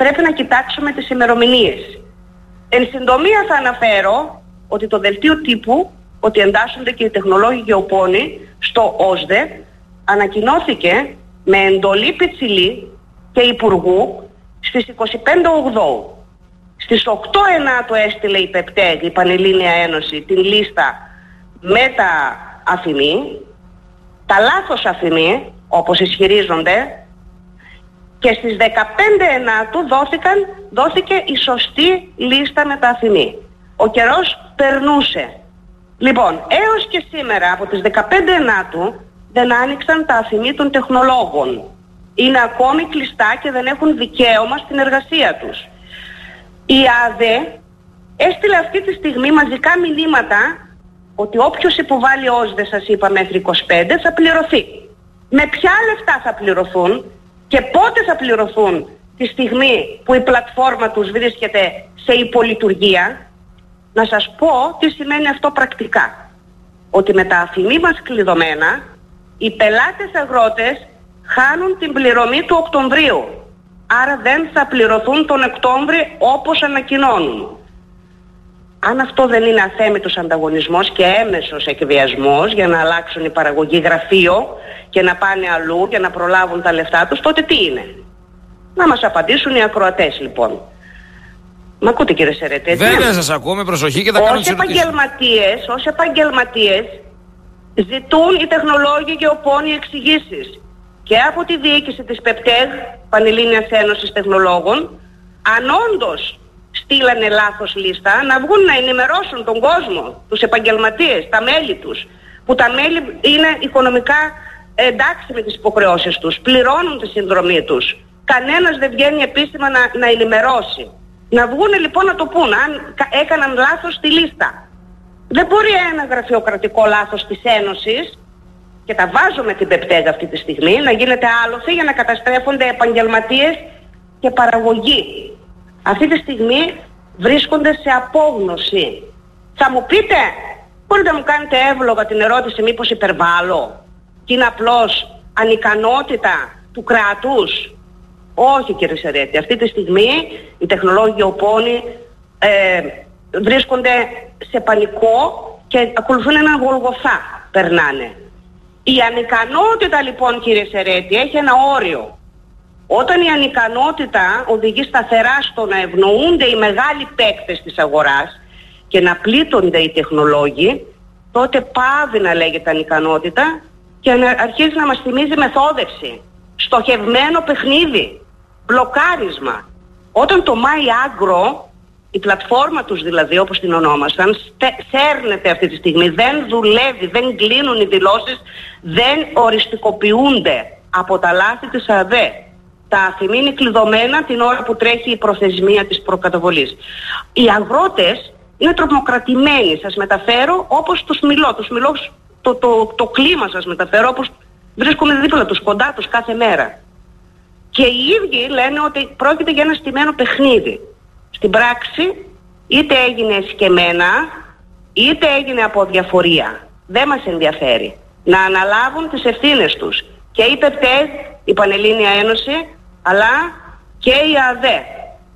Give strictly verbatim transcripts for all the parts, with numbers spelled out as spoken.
πρέπει να κοιτάξουμε τις ημερομηνίες. Εν συντομία θα αναφέρω ότι το δελτίο τύπου, ότι εντάσσονται και οι τεχνολόγοι γεωπόνοι στο ΟΣΔΕ, ανακοινώθηκε με εντολή Πιτσιλή και Υπουργού στις είκοσι πέντε Οκτώβρη. Στις οκτώ Ενάτου έστειλε η ΠΕΠΤΕΓ, η Πανελλήνια Ένωση, την λίστα με τα αφημί, τα λάθος αφημί, όπως ισχυρίζονται, και στις δεκαπέντε Ενάτου δόθηκαν, δόθηκε η σωστή λίστα με τα αφημί. Ο καιρός περνούσε. Λοιπόν, έως και σήμερα από τις δεκαπέντε Ενάτου δεν άνοιξαν τα αφημί των τεχνολόγων. Είναι ακόμη κλειστά και δεν έχουν δικαίωμα στην εργασία τους. Η ΑΔΕ έστειλε αυτή τη στιγμή μαζικά μηνύματα ότι όποιος υποβάλει ΟΣΔΕ, σας είπα, μέχρι είκοσι πέντε θα πληρωθεί. Με ποια λεφτά θα πληρωθούν και πότε θα πληρωθούν τη στιγμή που η πλατφόρμα τους βρίσκεται σε υπολειτουργία? Να σας πω τι σημαίνει αυτό πρακτικά. Ότι με τα αφημί μας κλειδωμένα, οι πελάτες αγρότες χάνουν την πληρωμή του Οκτωβρίου. Άρα δεν θα πληρωθούν τον Οκτώβρη όπως ανακοινώνουν. Αν αυτό δεν είναι αθέμητος ανταγωνισμός και έμεσος εκβιασμός για να αλλάξουν η παραγωγή γραφείο και να πάνε αλλού και να προλάβουν τα λεφτά τους, τότε τι είναι? Να μας απαντήσουν οι ακροατές λοιπόν. Μ' ακούτε κύριε Σερέτη? Βέβαια σας ακούμε, προσοχή και θα κάνω τις ερωτήσεις. Επαγγελματίες, ως επαγγελματίες ζητούν οι τεχνολόγοι γεωπόνοι εξηγήσεις και από τη διοίκηση της ΠΕΠΤΕΓ, Πανελλήνιας Ένωσης Τεχνολόγων, αν όντως στείλανε λάθος λίστα, να βγουν να ενημερώσουν τον κόσμο, τους επαγγελματίες, τα μέλη τους, που τα μέλη είναι οικονομικά εντάξει με τις υποχρεώσεις τους, πληρώνουν τη συνδρομή τους. Κανένας δεν βγαίνει επίσημα να, να ενημερώσει. Να βγουν λοιπόν να το πούν, αν έκαναν λάθος στη λίστα. Δεν μπορεί ένα γραφειοκρατικό λάθος της Ένωσης, και τα βάζω με την ΠΕΠΤΕΓ αυτή τη στιγμή, να γίνεται άλοθη για να καταστρέφονται επαγγελματίες και παραγωγή. Αυτή τη στιγμή βρίσκονται σε απόγνωση. Θα μου πείτε, μπορείτε να μου κάνετε εύλογα την ερώτηση μήπως υπερβάλλω και είναι απλώς ανικανότητα του κράτους? Όχι κύριε Σερέτη, αυτή τη στιγμή οι τεχνολόγοι γεωπόνοι ε, βρίσκονται σε πανικό και ακολουθούν έναν γολγοθά, περνάνε. Η ανικανότητα λοιπόν κύριε Σερέτη έχει ένα όριο. Όταν η ανικανότητα οδηγεί σταθερά στο να ευνοούνται οι μεγάλοι παίκτες της αγοράς και να πλήττονται οι τεχνολόγοι, τότε πάβει να λέγεται ανικανότητα και να αρχίζει να μας θυμίζει μεθόδευση, στοχευμένο παιχνίδι, μπλοκάρισμα. Όταν το MyAgro, η πλατφόρμα τους δηλαδή όπως την ονόμασαν, σέρνεται αυτή τη στιγμή, δεν δουλεύει, δεν κλείνουν οι δηλώσεις, δεν οριστικοποιούνται από τα λάθη της ΑΔΕ. Τα αφημί είναι κλειδωμένα την ώρα που τρέχει η προθεσμία της προκαταβολής. Οι αγρότες είναι τρομοκρατημένοι, σας μεταφέρω όπως τους μιλώ, τους μιλώ το, το, το κλίμα σας μεταφέρω όπως βρίσκομαι δίπλα τους, κοντά τους κάθε μέρα. Και οι ίδιοι λένε ότι πρόκειται για ένα στημένο παιχνίδι. Στην πράξη είτε έγινε εσκεμμένα είτε έγινε από διαφορία. Δεν μας ενδιαφέρει. Να αναλάβουν τις ευθύνες τους. Και η ΠΕΠΤΕΓ, η Πανελλήνια Ένωση, αλλά και η ΑΔΕ.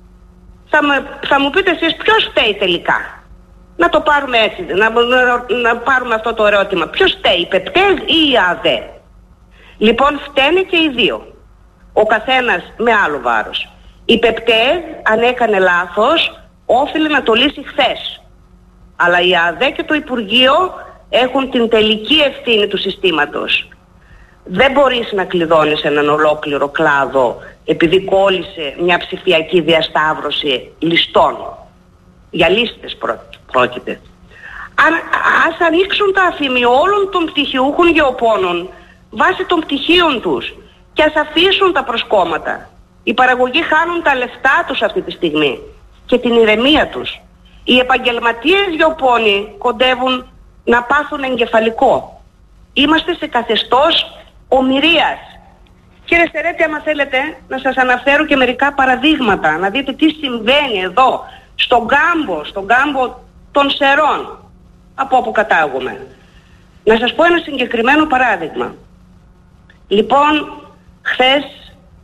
Θα, με, θα μου πείτε εσείς ποιος φταίει τελικά? Να το πάρουμε έτσι, να, να, να πάρουμε αυτό το ερώτημα. Ποιος φταίει, η ΠΕΠΤΕΓ ή η ΑΔΕ? Λοιπόν, φταίνε και οι δύο. Ο καθένας με άλλο βάρος. Η ΠΕΠΤΕΓ, αν έκανε λάθος, όφιλε να το λύσει χθες. Αλλά η ΑΔΕ και το Υπουργείο έχουν την τελική ευθύνη του συστήματος. Δεν μπορείς να κλειδώνεις έναν ολόκληρο κλάδο επειδή κόλλησε μια ψηφιακή διασταύρωση ληστών. Για λίστες πρόκειται. Αν, ας ανοίξουν τα αφημί όλων των πτυχιούχων γεωπόνων βάσει των πτυχίων τους και ας αφήσουν τα προσκόμματα. Οι παραγωγοί χάνουν τα λεφτά τους αυτή τη στιγμή και την ηρεμία τους. Οι επαγγελματίες γεωπόνοι κοντεύουν να πάθουν εγκεφαλικό. Είμαστε σε καθεστώς ομηρίας. Κύριε Σερέτη, άμα θέλετε να σας αναφέρω και μερικά παραδείγματα, να δείτε τι συμβαίνει εδώ, στον κάμπο, στον κάμπο των Σερών, από όπου κατάγουμε. Να σας πω ένα συγκεκριμένο παράδειγμα. Λοιπόν, χθες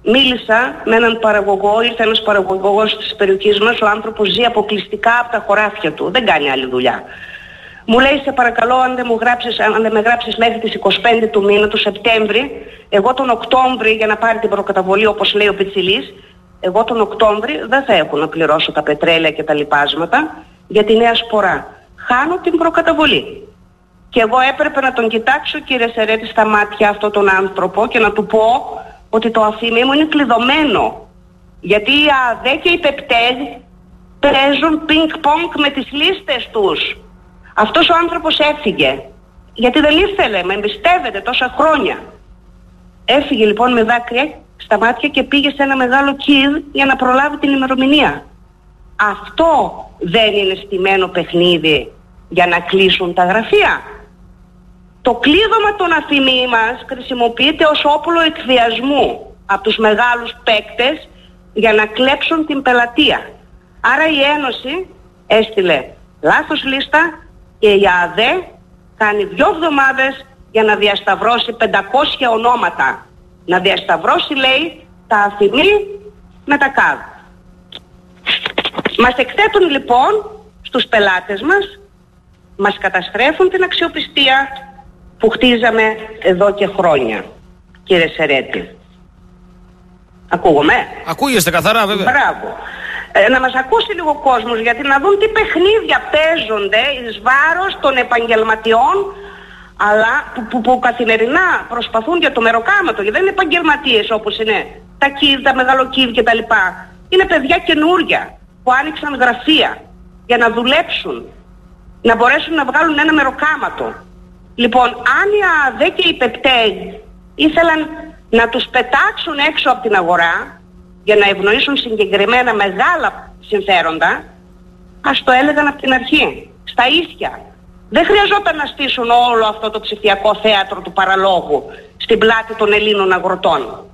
μίλησα με έναν παραγωγό, ήρθε ένας παραγωγός της περιοχής μας, ο άνθρωπος ζει αποκλειστικά από τα χωράφια του, δεν κάνει άλλη δουλειά. Μου λέει, σε παρακαλώ, αν δεν, μου γράψεις, αν δεν με γράψεις μέχρι τις είκοσι πέντε του μήνα, του Σεπτέμβρη, εγώ τον Οκτώβρη, για να πάρει την προκαταβολή όπως λέει ο Πιτσιλής, εγώ τον Οκτώβρη δεν θα έχω να πληρώσω τα πετρέλαια και τα λιπάσματα για τη νέα σπορά. Χάνω την προκαταβολή. Και εγώ έπρεπε να τον κοιτάξω, κύριε Σερέτη, στα μάτια αυτόν τον άνθρωπο και να του πω ότι το αφημί μου είναι κλειδωμένο. Γιατί η ΑΔΕ και η ΠΕΠΤΕΔ παίζουν πινκ-πονκ με τις λίστες τους. Αυτός ο άνθρωπος έφυγε. Γιατί δεν ήθελε, με εμπιστεύεται τόσα χρόνια. Έφυγε λοιπόν με δάκρυα στα μάτια και πήγε σε ένα μεγάλο κυρ για να προλάβει την ημερομηνία. Αυτό δεν είναι στημένο παιχνίδι για να κλείσουν τα γραφεία. Το κλείδωμα των αφημί μας χρησιμοποιείται ως όπλο εκβιασμού από τους μεγάλους παίκτες για να κλέψουν την πελατεία. Άρα η Ένωση έστειλε λάθος λίστα και η ΑΔΕ κάνει δύο εβδομάδες για να διασταυρώσει πεντακόσια ονόματα. Να διασταυρώσει, λέει, τα αφημί με τα ΚΑΔ. Μας εκθέτουν λοιπόν στους πελάτες μας, μας καταστρέφουν την αξιοπιστία που χτίζαμε εδώ και χρόνια, κύριε Σερέτη. Ακούγομαι? Ακούγεστε καθαρά, βέβαια. Μπράβο. Ε, να μας ακούσει λίγο ο κόσμος, γιατί να δουν τι παιχνίδια παίζονται εις βάρος των επαγγελματιών, αλλά που, που, που καθημερινά προσπαθούν για το μεροκάματο, γιατί δεν είναι επαγγελματίες όπως είναι τα κιβ, τα μεγαλοκιβ και τα λοιπά. Είναι παιδιά καινούρια που άνοιξαν γραφεία για να δουλέψουν, να μπορέσουν να βγάλουν ένα μεροκάματο. Λοιπόν, αν η ΑΔΕ και η ΠΕΠΤΕΔ ήθελαν να τους πετάξουν έξω από την αγορά για να ευνοήσουν συγκεκριμένα μεγάλα συμφέροντα, ας το έλεγαν από την αρχή, στα ίσια. Δεν χρειαζόταν να στήσουν όλο αυτό το ψηφιακό θέατρο του παραλόγου στην πλάτη των Ελλήνων αγροτών.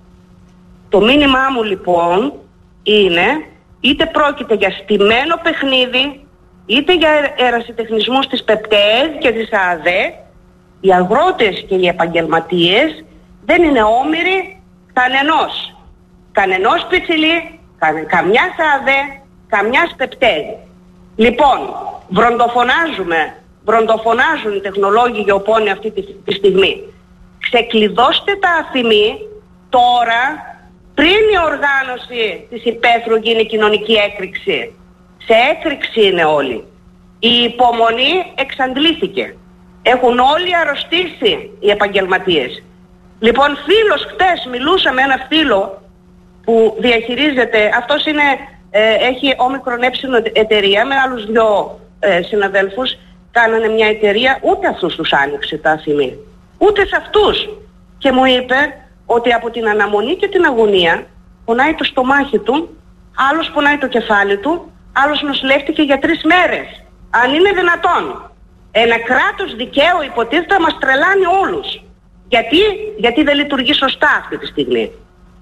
Το μήνυμά μου λοιπόν είναι, είτε πρόκειται για στημένο παιχνίδι, είτε για ερασιτεχνισμούς της ΠΕΠΤΕΔ και της ΑΔΕ, οι αγρότες και οι επαγγελματίες δεν είναι όμοιροι κανενός. Κανενός Πιτσιλή, κα, καμιάς ΑΔΕ, καμιάς ΠΕΠΤΕΔ. Λοιπόν, βροντοφωνάζουμε, βροντοφωνάζουν οι τεχνολόγοι γεωπόνοι αυτή τη, τη στιγμή. Ξεκλειδώστε τα αφημί τώρα, πριν η οργάνωση της υπαίθρου γίνει κοινωνική έκρηξη. Σε έκρηξη είναι όλοι. Η υπομονή εξαντλήθηκε. Έχουν όλοι αρρωστήσει οι επαγγελματίες. Λοιπόν, φίλος χτες μιλούσα με ένα φίλο που διαχειρίζεται, αυτός είναι, ε, έχει όμικρον έψινο εταιρεία με άλλους δυο ε, συναδέλφους, κάνανε μια εταιρεία, ούτε αυτούς τους άνοιξε τα αφημί. Ούτε σε αυτούς. Και μου είπε ότι από την αναμονή και την αγωνία πονάει το στομάχι του, άλλος πονάει το κεφάλι του, άλλος νοσηλεύτηκε για τρεις μέρες. Αν είναι δυνατόν. Ένα κράτος δικαίου υποτίθεται μας τρελάνει όλους. Γιατί? Γιατί δεν λειτουργεί σωστά αυτή τη στιγμή.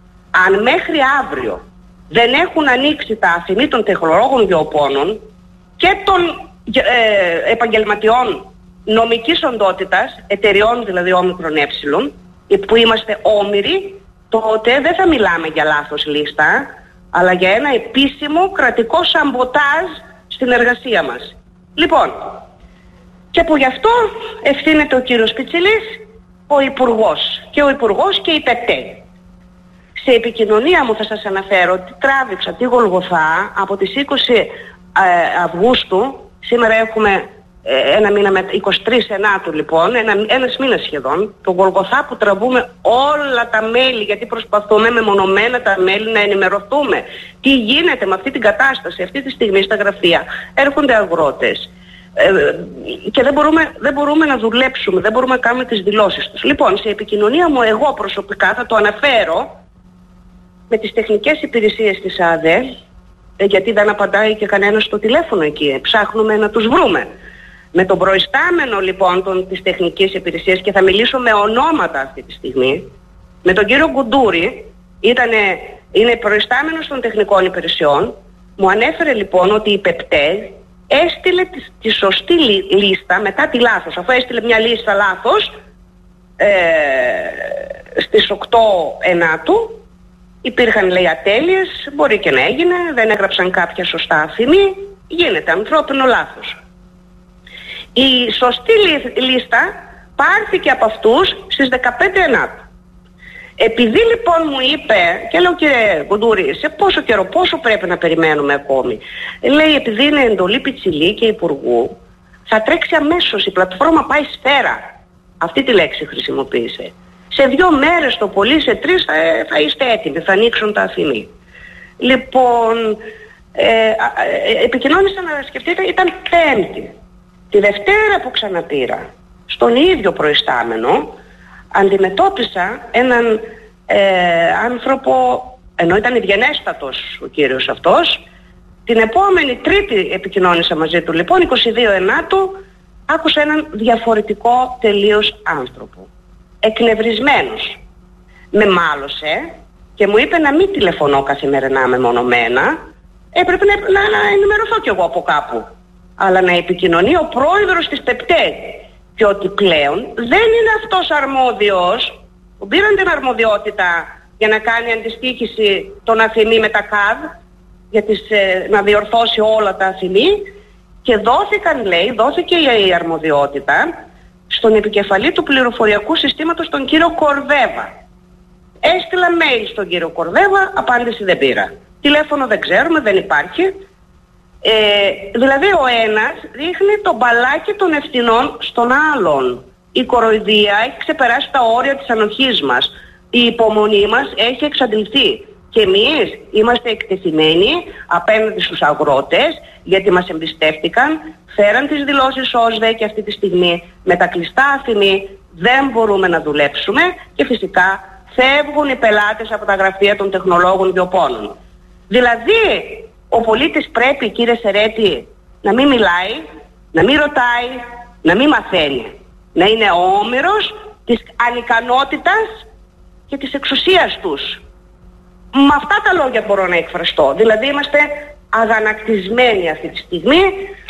Αν μέχρι αύριο δεν έχουν ανοίξει τα αφημί των τεχνολόγων γεωπόνων και των ε, επαγγελματιών νομικής οντότητας, εταιριών δηλαδή όμικρον έψιλον, που είμαστε όμοιροι, τότε δεν θα μιλάμε για λάθος λίστα, αλλά για ένα επίσημο κρατικό σαμποτάζ στην εργασία μας. Λοιπόν, και που γι' αυτό ευθύνεται ο κύριος Πιτσιλής, ο Υπουργός, και ο Υπουργός και η ΠΕΠΤΕΔ. Σε επικοινωνία μου θα σας αναφέρω ότι τράβηξα τη Γολγοθά από τις είκοσι Αυγούστου, σήμερα έχουμε ένα μήνα με είκοσι τρεις Ενάτου λοιπόν, ένα, ένας μήνας σχεδόν, το Γολγοθά που τραβούμε όλα τα μέλη, γιατί προσπαθούμε μεμονωμένα τα μέλη να ενημερωθούμε. Τι γίνεται με αυτή την κατάσταση, αυτή τη στιγμή στα γραφεία. Έρχονται αγρότες. Ε, και δεν μπορούμε, δεν μπορούμε να δουλέψουμε, δεν μπορούμε να κάνουμε τις δηλώσεις τους. Λοιπόν, σε επικοινωνία μου εγώ προσωπικά θα το αναφέρω με τις τεχνικές υπηρεσίες της ΑΔΕ, ε, γιατί δεν απαντάει και κανένας στο τηλέφωνο εκεί, ψάχνουμε να τους βρούμε. Με τον προϊστάμενο λοιπόν των, της τεχνικής υπηρεσίας, και θα μιλήσω με ονόματα αυτή τη στιγμή, με τον κύριο Γκουντούρη, ήτανε, είναι προϊστάμενος των τεχνικών υπηρεσιών, μου ανέφερε λοιπόν ότι η ΠΕΠΤΕΔ έστειλε τη, τη σωστή λίστα μετά τη λάθος. Αφού έστειλε μια λίστα λάθος ε, στις οκτώ Ενάτου, Υπήρχαν, λέει, ατέλειες, μπορεί και να έγινε, δεν έγραψαν κάποια σωστά αφημί, γίνεται ανθρώπινο λάθος. Η σωστή λίστα πάρθηκε από αυτούς στις δεκαπέντε Ενάτου. Επειδή λοιπόν μου είπε, και λέω, κύριε Κοντούρη, σε πόσο καιρό, πόσο πρέπει να περιμένουμε ακόμη? Λέει, επειδή είναι εντολή Πιτσιλή και Υπουργού, θα τρέξει αμέσως, η πλατφόρμα πάει σφαίρα. Αυτή τη λέξη χρησιμοποίησε. Σε δύο μέρες το πολύ, σε τρεις θα, θα είστε έτοιμοι, θα ανοίξουν τα αφημί. Λοιπόν, ε, ε, επικοινώνησα, να σκεφτείτε, ήταν Πέμπτη. Τη Δευτέρα που ξαναπήρα, στον ίδιο προϊστάμενο, αντιμετώπισα έναν ε, άνθρωπο, ενώ ήταν ευγενέστατος ο κύριος αυτός. Την επόμενη Τρίτη επικοινώνησα μαζί του, λοιπόν, είκοσι δύο Ενάτου, άκουσα έναν διαφορετικό τελείως άνθρωπο. Εκνευρισμένος. Με μάλωσε και μου είπε να μην τηλεφωνώ καθημερινά μεμονωμένα. Έπρεπε να, να, να ενημερωθώ κι εγώ από κάπου. Αλλά να επικοινωνεί ο πρόεδρος της ΠΕΠΤΕ. Και ότι πλέον δεν είναι αυτός αρμόδιος, που πήραν την αρμοδιότητα για να κάνει αντιστοίχηση των αφημί με τα ΚΑΔ, για τις, ε, να διορθώσει όλα τα αφημί, και δόθηκαν, λέει, δόθηκε η αρμοδιότητα στον επικεφαλή του πληροφοριακού συστήματος, τον κύριο Κορδέβα. Έστειλα mail στον κύριο Κορδέβα, απάντηση δεν πήρα. Τηλέφωνο δεν ξέρουμε, δεν υπάρχει. Ε, δηλαδή ο ένας ρίχνει το μπαλάκι των ευθυνών στον άλλον. Η κοροϊδία έχει ξεπεράσει τα όρια της ανοχής μας. Η υπομονή μας έχει εξαντληθεί. Και εμείς είμαστε εκτεθειμένοι απέναντι στους αγρότες, γιατί μας εμπιστεύτηκαν, φέραν τις δηλώσεις ΟΣΔΕ και αυτή τη στιγμή με τα κλειστά αφημί δεν μπορούμε να δουλέψουμε και φυσικά φεύγουν οι πελάτες από τα γραφεία των τεχνολόγων βιοπόνων. Δηλαδή ο πολίτης πρέπει, κύριε Σερέτη, να μην μιλάει, να μην ρωτάει, να μην μαθαίνει. Να είναι όμηρος της ανικανότητας και της εξουσίας τους. Με αυτά τα λόγια μπορώ να εκφραστώ. Δηλαδή είμαστε αγανακτισμένοι αυτή τη στιγμή.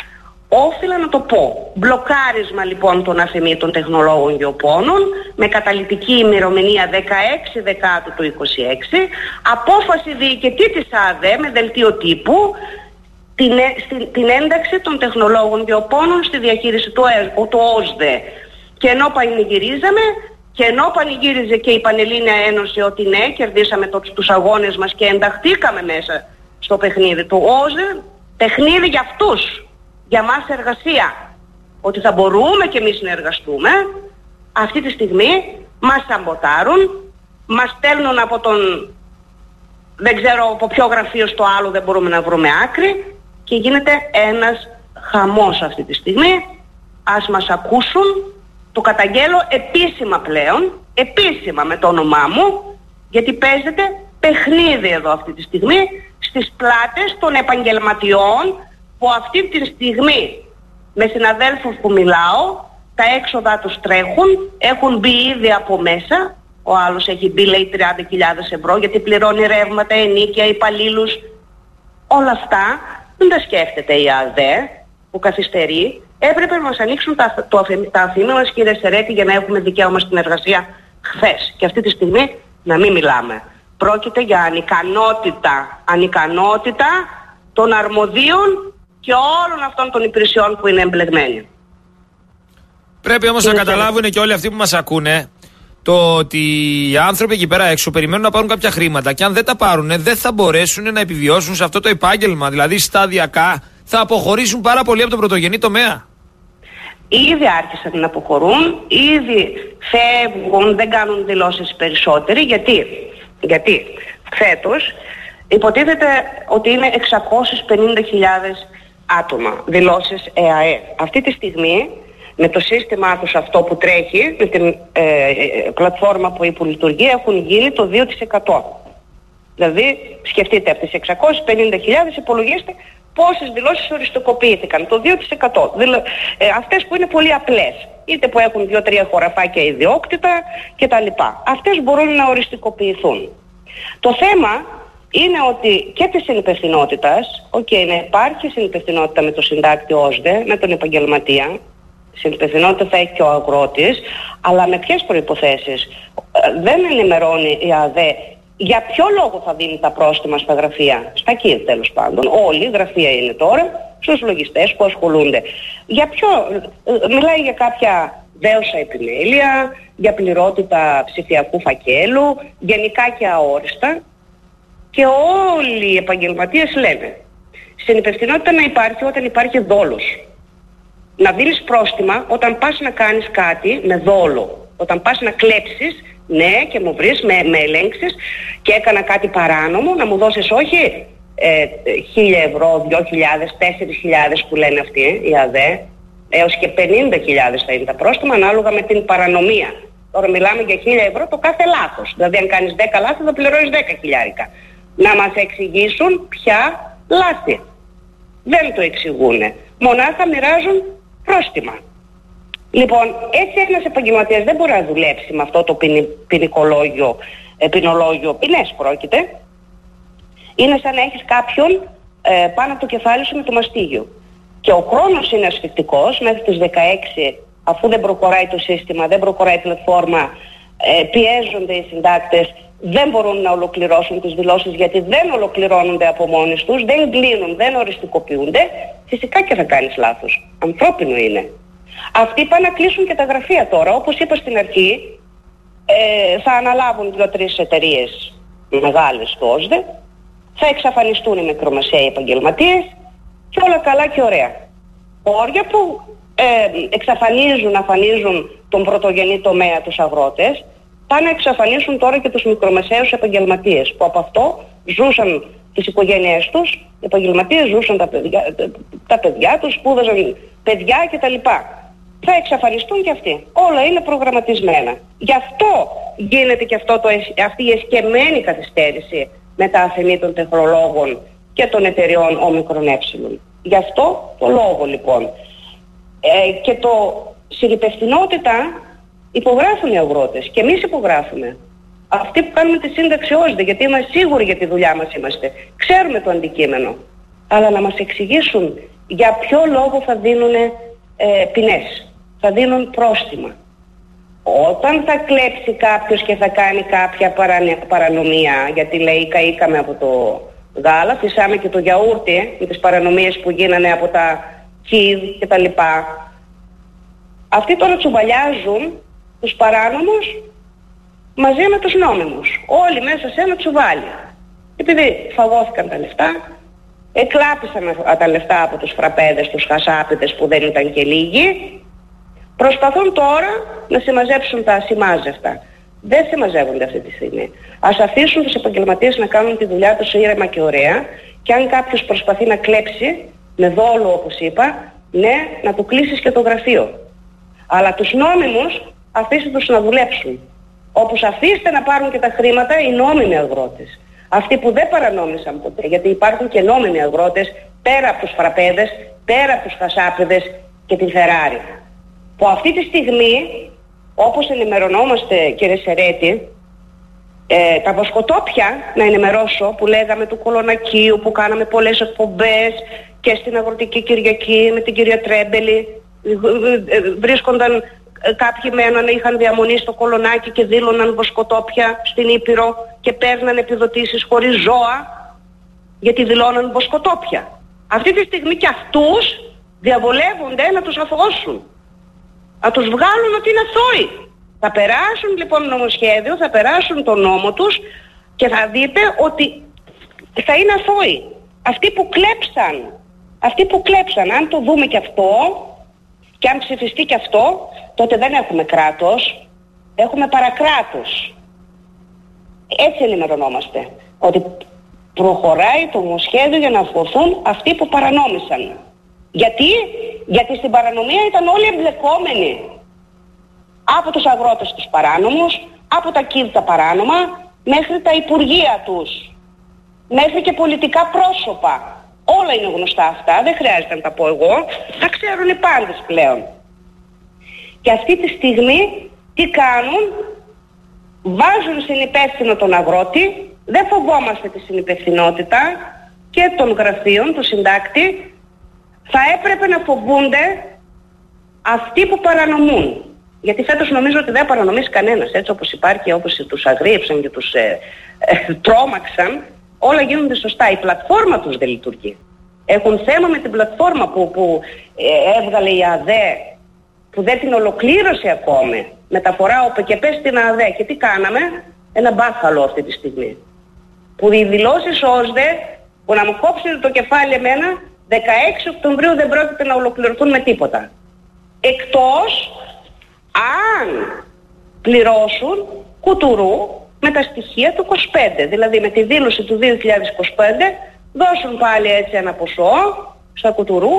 Όφιλα να το πω. Μπλοκάρισμα λοιπόν των αφημί των τεχνολόγων γεωπόνων με καταλυτική ημερομηνία δεκαέξι Δεκάτου του είκοσι έξι. Απόφαση διοικητή της ΑΔΕ με δελτίο τύπου την, στην, την ένταξη των τεχνολόγων γεωπόνων στη διαχείριση του, του ΟΣΔΕ. Και ενώ πανηγυρίζαμε, και ενώ πανηγύριζε και η Πανελλήνια Ένωση ότι ναι, κερδίσαμε το, τους αγώνες μας και ενταχθήκαμε μέσα στο παιχνίδι του ΟΣΔΕ, παιχνίδι για αυτούς, για μας εργασία, ότι θα μπορούμε και εμείς να εργαστούμε, αυτή τη στιγμή μας σαμποτάρουν, μας στέλνουν από τον, δεν ξέρω από ποιο γραφείο στο άλλο, δεν μπορούμε να βρούμε άκρη, και γίνεται ένας χαμός αυτή τη στιγμή. Ας μας ακούσουν. Το καταγγέλω επίσημα πλέον, επίσημα με το όνομά μου, γιατί παίζεται παιχνίδι εδώ αυτή τη στιγμή στις πλάτες των επαγγελματιών που αυτή τη στιγμή με συναδέλφους που μιλάω, τα έξοδα τους τρέχουν, έχουν μπει ήδη από μέσα, ο άλλος έχει μπει, λέει, τριάντα χιλιάδες ευρώ γιατί πληρώνει ρεύματα, ενίκεια, υπαλλήλους. Όλα αυτά δεν τα σκέφτεται η ΑΔΕ που καθυστερεί. Έπρεπε να μας ανοίξουν τα, το, τα αφημί μας, κύριε Σερέτη, για να έχουμε δικαίωμα στην εργασία χθες. Και αυτή τη στιγμή να μην μιλάμε. Πρόκειται για ανικανότητα, ανικανότητα των αρμοδίων και όλων αυτών των υπηρεσιών που είναι εμπλεγμένοι. Πρέπει όμως να καταλάβουν και όλοι αυτοί που μας ακούνε το ότι οι άνθρωποι εκεί πέρα έξω περιμένουν να πάρουν κάποια χρήματα και αν δεν τα πάρουν δεν θα μπορέσουν να επιβιώσουν σε αυτό το επάγγελμα. Δηλαδή σταδιακά θα αποχωρήσουν πάρα πολύ από τον πρωτογενή τομέα. Ήδη άρχισαν να αποχωρούν, ήδη φεύγουν, δεν κάνουν δηλώσεις περισσότεροι. Γιατί, γιατί φέτος υποτίθεται ότι είναι εξακόσιες πενήντα χιλιάδες άτομα δηλώσεις ΕΑΕ. Αυτή τη στιγμή με το σύστημά τους αυτό που τρέχει, με την ε, ε, πλατφόρμα που υπολειτουργεί, έχουν γίνει το δύο τοις εκατό. Δηλαδή σκεφτείτε από τις εξακόσιες πενήντα χιλιάδες υπολογίστε πόσες δηλώσεις οριστικοποιήθηκαν. Το δύο τοις εκατό. Δηλω... Ε, αυτές που είναι πολύ απλές. Είτε που έχουν δύο-τρία χωραφάκια ιδιόκτητα κτλ. Αυτές μπορούν να οριστικοποιηθούν. Το θέμα είναι ότι και της συνυπευθυνότητας, οκ, okay, να υπάρχει συνυπευθυνότητα με το συντάκτη ΟΣΔΕ, με τον επαγγελματία, συνυπευθυνότητα θα έχει και ο αγρότης, αλλά με ποιες προϋποθέσεις? Δεν ενημερώνει η ΑΔΕ Για ποιο λόγο θα δίνει τα πρόστιμα στα γραφεία, στα ΚΙΡ τέλος πάντων, όλοι οι γραφεία είναι τώρα, στους λογιστές που ασχολούνται. Για ποιο, μιλάει για κάποια δέωσα επιμέλεια, για πληρότητα ψηφιακού φακέλου, γενικά και αόριστα, και όλοι οι επαγγελματίες λένε συνυπευθυνότητα να υπάρχει όταν υπάρχει δόλος. Να δίνεις πρόστιμα όταν πας να κάνεις κάτι με δόλο, όταν πας να κλέψεις, ναι, και μου βρεις, με, με ελέγξεις και έκανα κάτι παράνομο, να μου δώσεις όχι ε, χίλια ευρώ, δυο χιλιάδες, τέσσερις χιλιάδες που λένε αυτοί οι ΑΔΕ, έως και πενήντα χιλιάδες θα είναι τα πρόστιμα ανάλογα με την παρανομία. Τώρα μιλάμε για χίλια ευρώ το κάθε λάθος. Δηλαδή αν κάνεις δέκα λάθη θα πληρώνεις δέκα χιλιάρικα. Να μας εξηγήσουν ποια λάθη. Δεν το εξηγούνε. Μονάχα μοιράζουν πρόστιμα. Λοιπόν, έτσι ένας επαγγελματίας δεν μπορεί να δουλέψει με αυτό το ποινικολόγιο, ποινολόγιο, ποινές πρόκειται. Είναι σαν να έχεις κάποιον ε, πάνω από το κεφάλι σου με το μαστίγιο. Και ο χρόνος είναι ασφικτικός μέχρι τις δεκαέξι, αφού δεν προχωράει το σύστημα, δεν προχωράει η πλατφόρμα, ε, πιέζονται οι συντάκτες, δεν μπορούν να ολοκληρώσουν τις δηλώσεις γιατί δεν ολοκληρώνονται από μόνοι τους, δεν κλείνουν, δεν οριστικοποιούνται, φυσικά και θα κάνεις λάθος. Ανθρώπινο είναι. Αυτοί πάνε να κλείσουν και τα γραφεία τώρα. Όπως είπα στην αρχή, ε, θα αναλάβουν δύο-τρεις εταιρείες μεγάλες στο ΟΣΔΕ, θα εξαφανιστούν οι μικρομεσαίοι επαγγελματίες και όλα καλά και ωραία. Όρια που ε, εξαφανίζουν, αφανίζουν τον πρωτογενή τομέα τους αγρότες, πάνε να εξαφανίσουν τώρα και τους μικρομεσαίους επαγγελματίες που από αυτό ζούσαν τις οικογένειές τους, οι επαγγελματίες ζούσαν τα παιδιά, τα παιδιά τους, σπούδαζαν παιδιά κτλ. Θα εξαφανιστούν και αυτοί. Όλα είναι προγραμματισμένα. Γι' αυτό γίνεται και αυτό το, αυτή η εσκεμμένη καθυστέρηση με τα αφενή των τεχνολόγων και των εταιριών όμικρον ε. Γι' αυτό το λόγο λοιπόν. Ε, και το συνυπευθυνότητα υπογράφουν οι αγρότες και εμείς υπογράφουμε. Αυτοί που κάνουμε τη σύνταξη ΟΣΔΕ, γιατί είμαστε σίγουροι για τη δουλειά μας είμαστε. Ξέρουμε το αντικείμενο. Αλλά να μας εξηγήσουν για ποιο λόγο θα δίνουν ε, ποινές. Θα δίνουν πρόστιμα. Όταν θα κλέψει κάποιος και θα κάνει κάποια παρανομία, γιατί λέει καήκαμε από το γάλα, φυσάμε και το γιαούρτι με τις παρανομίες που γίνανε από τα ΚΙΔ και τα λοιπά. Αυτοί τώρα τσουβαλιάζουν τους παράνομους μαζί με τους νόμιμους. Όλοι μέσα σε ένα τσουβάλι. Επειδή φαγώθηκαν τα λεφτά, εκλάπησαν τα λεφτά από τους φραπέδες, τους χασάπιδες που δεν ήταν και λίγοι, προσπαθούν τώρα να συμμαζέψουν τα ασημάζευτα. Δεν συμμαζεύονται αυτή τη στιγμή. Ας αφήσουν τους επαγγελματίες να κάνουν τη δουλειά τους ήρεμα και ωραία, και αν κάποιος προσπαθεί να κλέψει, με δόλο όπως είπα, ναι, να του κλείσεις και το γραφείο. Αλλά τους νόμιμους αφήστε τους να δουλέψουν. Όπως αφήστε να πάρουν και τα χρήματα οι νόμιμοι αγρότες. Αυτοί που δεν παρανόμησαν ποτέ, γιατί υπάρχουν και νόμιμοι αγρότες πέρα από τους φραπέδες, πέρα από τους χασάπιδες και την Φεράρι. Που αυτή τη στιγμή, όπως ενημερωνόμαστε κύριε Σερέτη, ε, τα βοσκοτόπια, να ενημερώσω, που λέγαμε του Κολονακίου, που κάναμε πολλές εκπομπές και στην Αγροτική Κυριακή με την κυρία Τρέμπελη, βρίσκονταν κάποιοι μέναν, είχαν διαμονή στο Κολονάκι και δήλωναν βοσκοτόπια στην Ήπειρο και παίρναν επιδοτήσεις χωρίς ζώα γιατί δηλώναν βοσκοτόπια. Αυτή τη στιγμή και αυτούς διαβολεύονται να τους αφώσουν, να τους βγάλουν ότι είναι αθώοι. Θα περάσουν λοιπόν νομοσχέδιο, θα περάσουν τον νόμο τους και θα δείτε ότι θα είναι αθώοι. Αυτοί που κλέψαν, αυτοί που κλέψαν, αν το δούμε και αυτό και αν ψηφιστεί και αυτό, τότε δεν έχουμε κράτος, έχουμε παρακράτος. Έτσι ενημερωνόμαστε, ότι προχωράει το νομοσχέδιο για να αφορθούν αυτοί που παρανόμησαν. Γιατί, γιατί στην παρανομία ήταν όλοι εμπλεκόμενοι. Από τους αγρότες τους παράνομους, από τα ΚΙΔ τα παράνομα, μέχρι τα υπουργεία τους, μέχρι και πολιτικά πρόσωπα. Όλα είναι γνωστά αυτά, δεν χρειάζεται να τα πω εγώ, τα ξέρουν οι πάντες πλέον. Και αυτή τη στιγμή τι κάνουν, βάζουν συνυπεύθυνο τον αγρότη, δεν φοβόμαστε τη συνυπευθυνότητα και των γραφείων, του συντάκτη, θα έπρεπε να φοβούνται αυτοί που παρανομούν. Γιατί φέτος νομίζω ότι δεν παρανομήσει κανένας, έτσι όπως υπάρχει, όπως τους αγρίεψαν και τους ε, ε, τρόμαξαν, όλα γίνονται σωστά. Η πλατφόρμα τους δεν λειτουργεί. Έχουν θέμα με την πλατφόρμα που, που ε, έβγαλε η ΑΔΕ, που δεν την ολοκλήρωσε ακόμη. Μεταφορά ο ΠΚΠ στην ΑΔΕ. Και τι κάναμε? Ένα μπάχαλο αυτή τη στιγμή. Που οι δηλώσεις ΩΣΔΕ, που να μου κόψετε το κεφάλι εμένα, δεκαέξι Οκτωβρίου δεν πρόκειται να ολοκληρωθούν με τίποτα. Εκτός αν πληρώσουν κουτουρού με τα στοιχεία του είκοσι πέντε. Δηλαδή με τη δήλωση του δύο χιλιάδες είκοσι πέντε δώσουν πάλι έτσι ένα ποσό στα κουτουρού,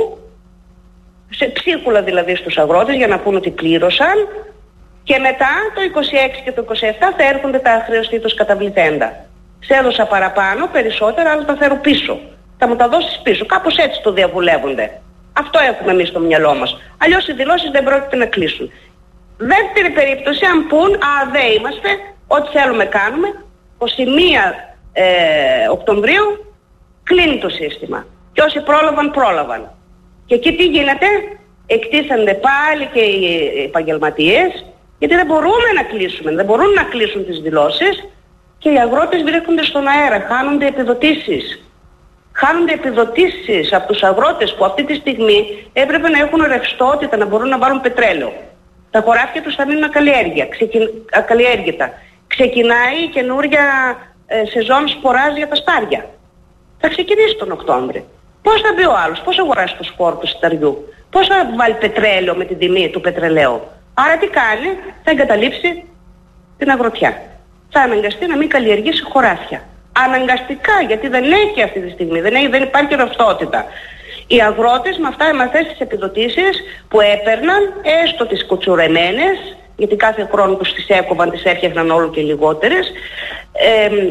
σε ψίχουλα δηλαδή στους αγρότες, για να πούν ότι πλήρωσαν, και μετά το είκοσι έξι και το είκοσι επτά θα έρχονται τα αχρεωστήτως καταβληθέντα. Σε έδωσα παραπάνω, περισσότερα, αλλά τα φέρω πίσω. Θα μου τα δώσεις πίσω. Κάπως έτσι το διαβουλεύονται. Αυτό έχουμε εμείς στο μυαλό μας. Αλλιώς οι δηλώσεις δεν πρόκειται να κλείσουν. Δεύτερη περίπτωση, αν πούν, α, δεν είμαστε, ό,τι θέλουμε κάνουμε, είκοσι μία ε, Οκτωβρίου κλείνει το σύστημα. Και όσοι πρόλαβαν, πρόλαβαν. Και εκεί τι γίνεται? Εκτίθενται πάλι και οι επαγγελματίες, γιατί δεν μπορούμε να κλείσουμε, δεν μπορούν να κλείσουν τις δηλώσεις, και οι αγρότες βρίσκονται στον αέρα, χάνονται επιδοτήσεις. Χάνονται επιδοτήσεις από τους αγρότες που αυτή τη στιγμή έπρεπε να έχουν ρευστότητα, να μπορούν να βάλουν πετρέλαιο. Τα χωράφια τους θα μείνουν ακαλλιέργεια, ξεκι... ακαλλιέργητα. Ξεκινάει η καινούρια ε, σεζόν σποράς για τα στάρια. Θα ξεκινήσει τον Οκτώβρη. Πώς θα μπει ο άλλος, πώς αγοράσει το σπόρο του σταριού, πώς θα βάλει πετρέλαιο με την τιμή του πετρελαίου? Άρα τι κάνει? Θα εγκαταλείψει την αγροτιά. Θα αναγκαστεί να μην καλλιεργήσει χωράφια. Αναγκαστικά, γιατί δεν έχει αυτή τη στιγμή, δεν, έχει, δεν υπάρχει ρευστότητα. Οι αγρότες με, αυτά, με αυτές τις επιδοτήσεις που έπαιρναν, έστω τις κουτσουρεμένες, γιατί κάθε χρόνο τους τις έκοβαν, τις έφτιαχναν όλο και λιγότερες, ε, ε,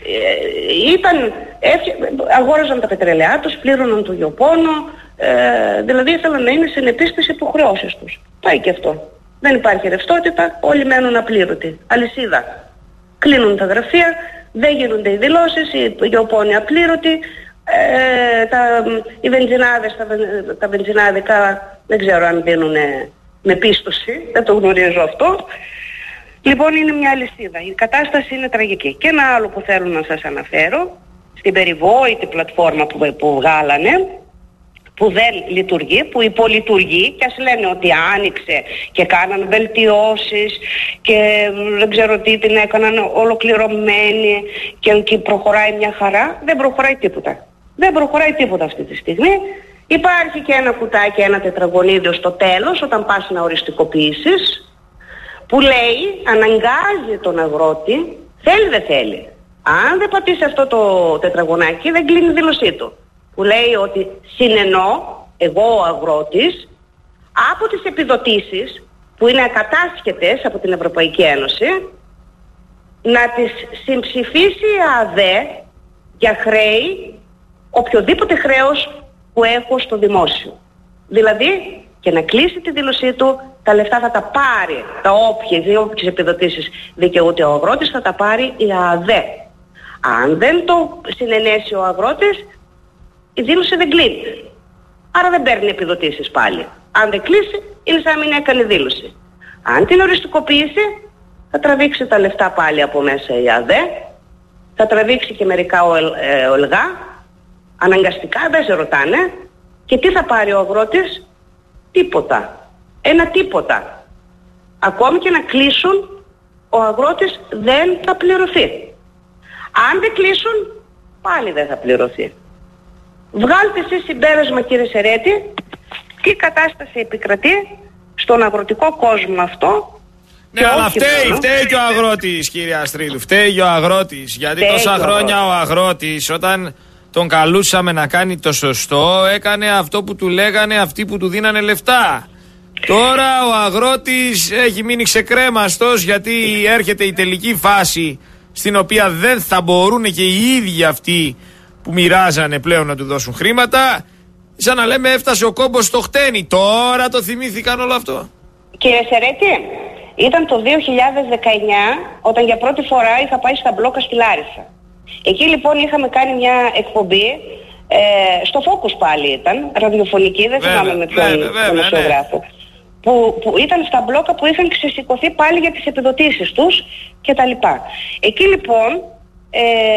ήταν, έφτια, αγόραζαν τα πετρελαία τους, πλήρωναν το γεωπόνο, ε, δηλαδή ήθελαν να είναι συνεπείς στις υποχρεώσεις τους. Πάει και αυτό. Δεν υπάρχει ρευστότητα, όλοι μένουν απλήρωτοι. Αλυσίδα. Κλείνουν τα γραφεία, δεν γίνονται οι δηλώσεις, οι γεωπόνοι απλήρωτοι, ε, τα, οι βενζινάδες, τα, τα βενζινάδικα δεν ξέρω αν δίνουν με πίστοση, δεν το γνωρίζω αυτό. Λοιπόν, είναι μια αλυσίδα. Η κατάσταση είναι τραγική. Και ένα άλλο που θέλω να σας αναφέρω, στην περιβόητη πλατφόρμα που, που βγάλανε, που δεν λειτουργεί, που υπολειτουργεί, και ας λένε ότι άνοιξε και κάναν βελτιώσεις και δεν ξέρω τι την έκαναν ολοκληρωμένη και, και προχωράει μια χαρά, δεν προχωράει τίποτα. Δεν προχωράει τίποτα αυτή τη στιγμή. Υπάρχει και ένα κουτάκι, ένα τετραγωνίδιο στο τέλος, όταν πας να οριστικοποιήσεις, που λέει, αναγκάζει τον αγρότη, θέλει δεν θέλει. Αν δεν πατήσει αυτό το τετραγωνάκι, δεν κλείνει η δήλωσή του. Που λέει ότι συνενώ, εγώ ο αγρότης, από τις επιδοτήσεις που είναι ακατάσχετες από την Ευρωπαϊκή Ένωση, να τις συμψηφίσει η ΑΔΕ για χρέη, οποιοδήποτε χρέος που έχω στο δημόσιο. Δηλαδή, και να κλείσει τη δήλωσή του, τα λεφτά θα τα πάρει, τα όποιες, όποιες επιδοτήσεις δικαιούται ο αγρότης, θα τα πάρει η ΑΔΕ. Αν δεν το συνενέσει ο αγρότης, η δήλωση δεν κλείνει. Άρα δεν παίρνει επιδοτήσεις πάλι. Αν δεν κλείσει, είναι σαν να μην έκανε δήλωση. Αν την οριστικοποιήσει, θα τραβήξει τα λεφτά πάλι από μέσα η ΑΔΕ, θα τραβήξει και μερικά ολγά, αναγκαστικά, δεν σε ρωτάνε. Και τι θα πάρει ο αγρότης? Τίποτα. Ένα τίποτα. Ακόμη και να κλείσουν, ο αγρότης δεν θα πληρωθεί. Αν δεν κλείσουν, πάλι δεν θα πληρωθεί. Βγάλτε εσείς συμπέρασμα, κύριε Σερέτη, τι κατάσταση επικρατεί στον αγροτικό κόσμο αυτό. Ναι, αλλά φταίει, φταίει και ο αγρότης, κύριε Αστρίδου, φταίει και ο αγρότης. Γιατί φταίει τόσα χρόνια ο αγρότης, όταν τον καλούσαμε να κάνει το σωστό, έκανε αυτό που του λέγανε αυτοί που του δίνανε λεφτά. Τώρα ο αγρότης έχει μείνει ξεκρέμαστος, γιατί έρχεται η τελική φάση στην οποία δεν θα μπορούν και οι ίδιοι αυτοί που μοιράζανε πλέον να του δώσουν χρήματα. Σαν να λέμε, έφτασε ο κόμπος στο χτένι. Τώρα το θυμήθηκαν όλο αυτό. Κύριε Σερέτη, ήταν το δύο χιλιάδες δεκαεννιά όταν για πρώτη φορά είχα πάει στα μπλόκα στη Λάρισα. Εκεί λοιπόν είχαμε κάνει μια εκπομπή, ε, στο Focus πάλι ήταν, ραδιοφωνική, δεν θυμάμαι με ποιον δημοσιογράφο. Ναι. που, που ήταν στα μπλόκα που είχαν ξεσηκωθεί πάλι για τις επιδοτήσεις τους κτλ. Εκεί λοιπόν ε,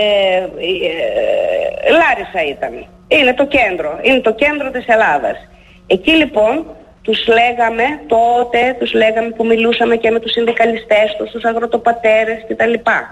ε, Λάρισα ήταν. Είναι το κέντρο, είναι το κέντρο της Ελλάδας. Εκεί λοιπόν τους λέγαμε τότε, τους λέγαμε που μιλούσαμε και με τους συνδικαλιστές τους, τους αγροτοπατέρες κτλ.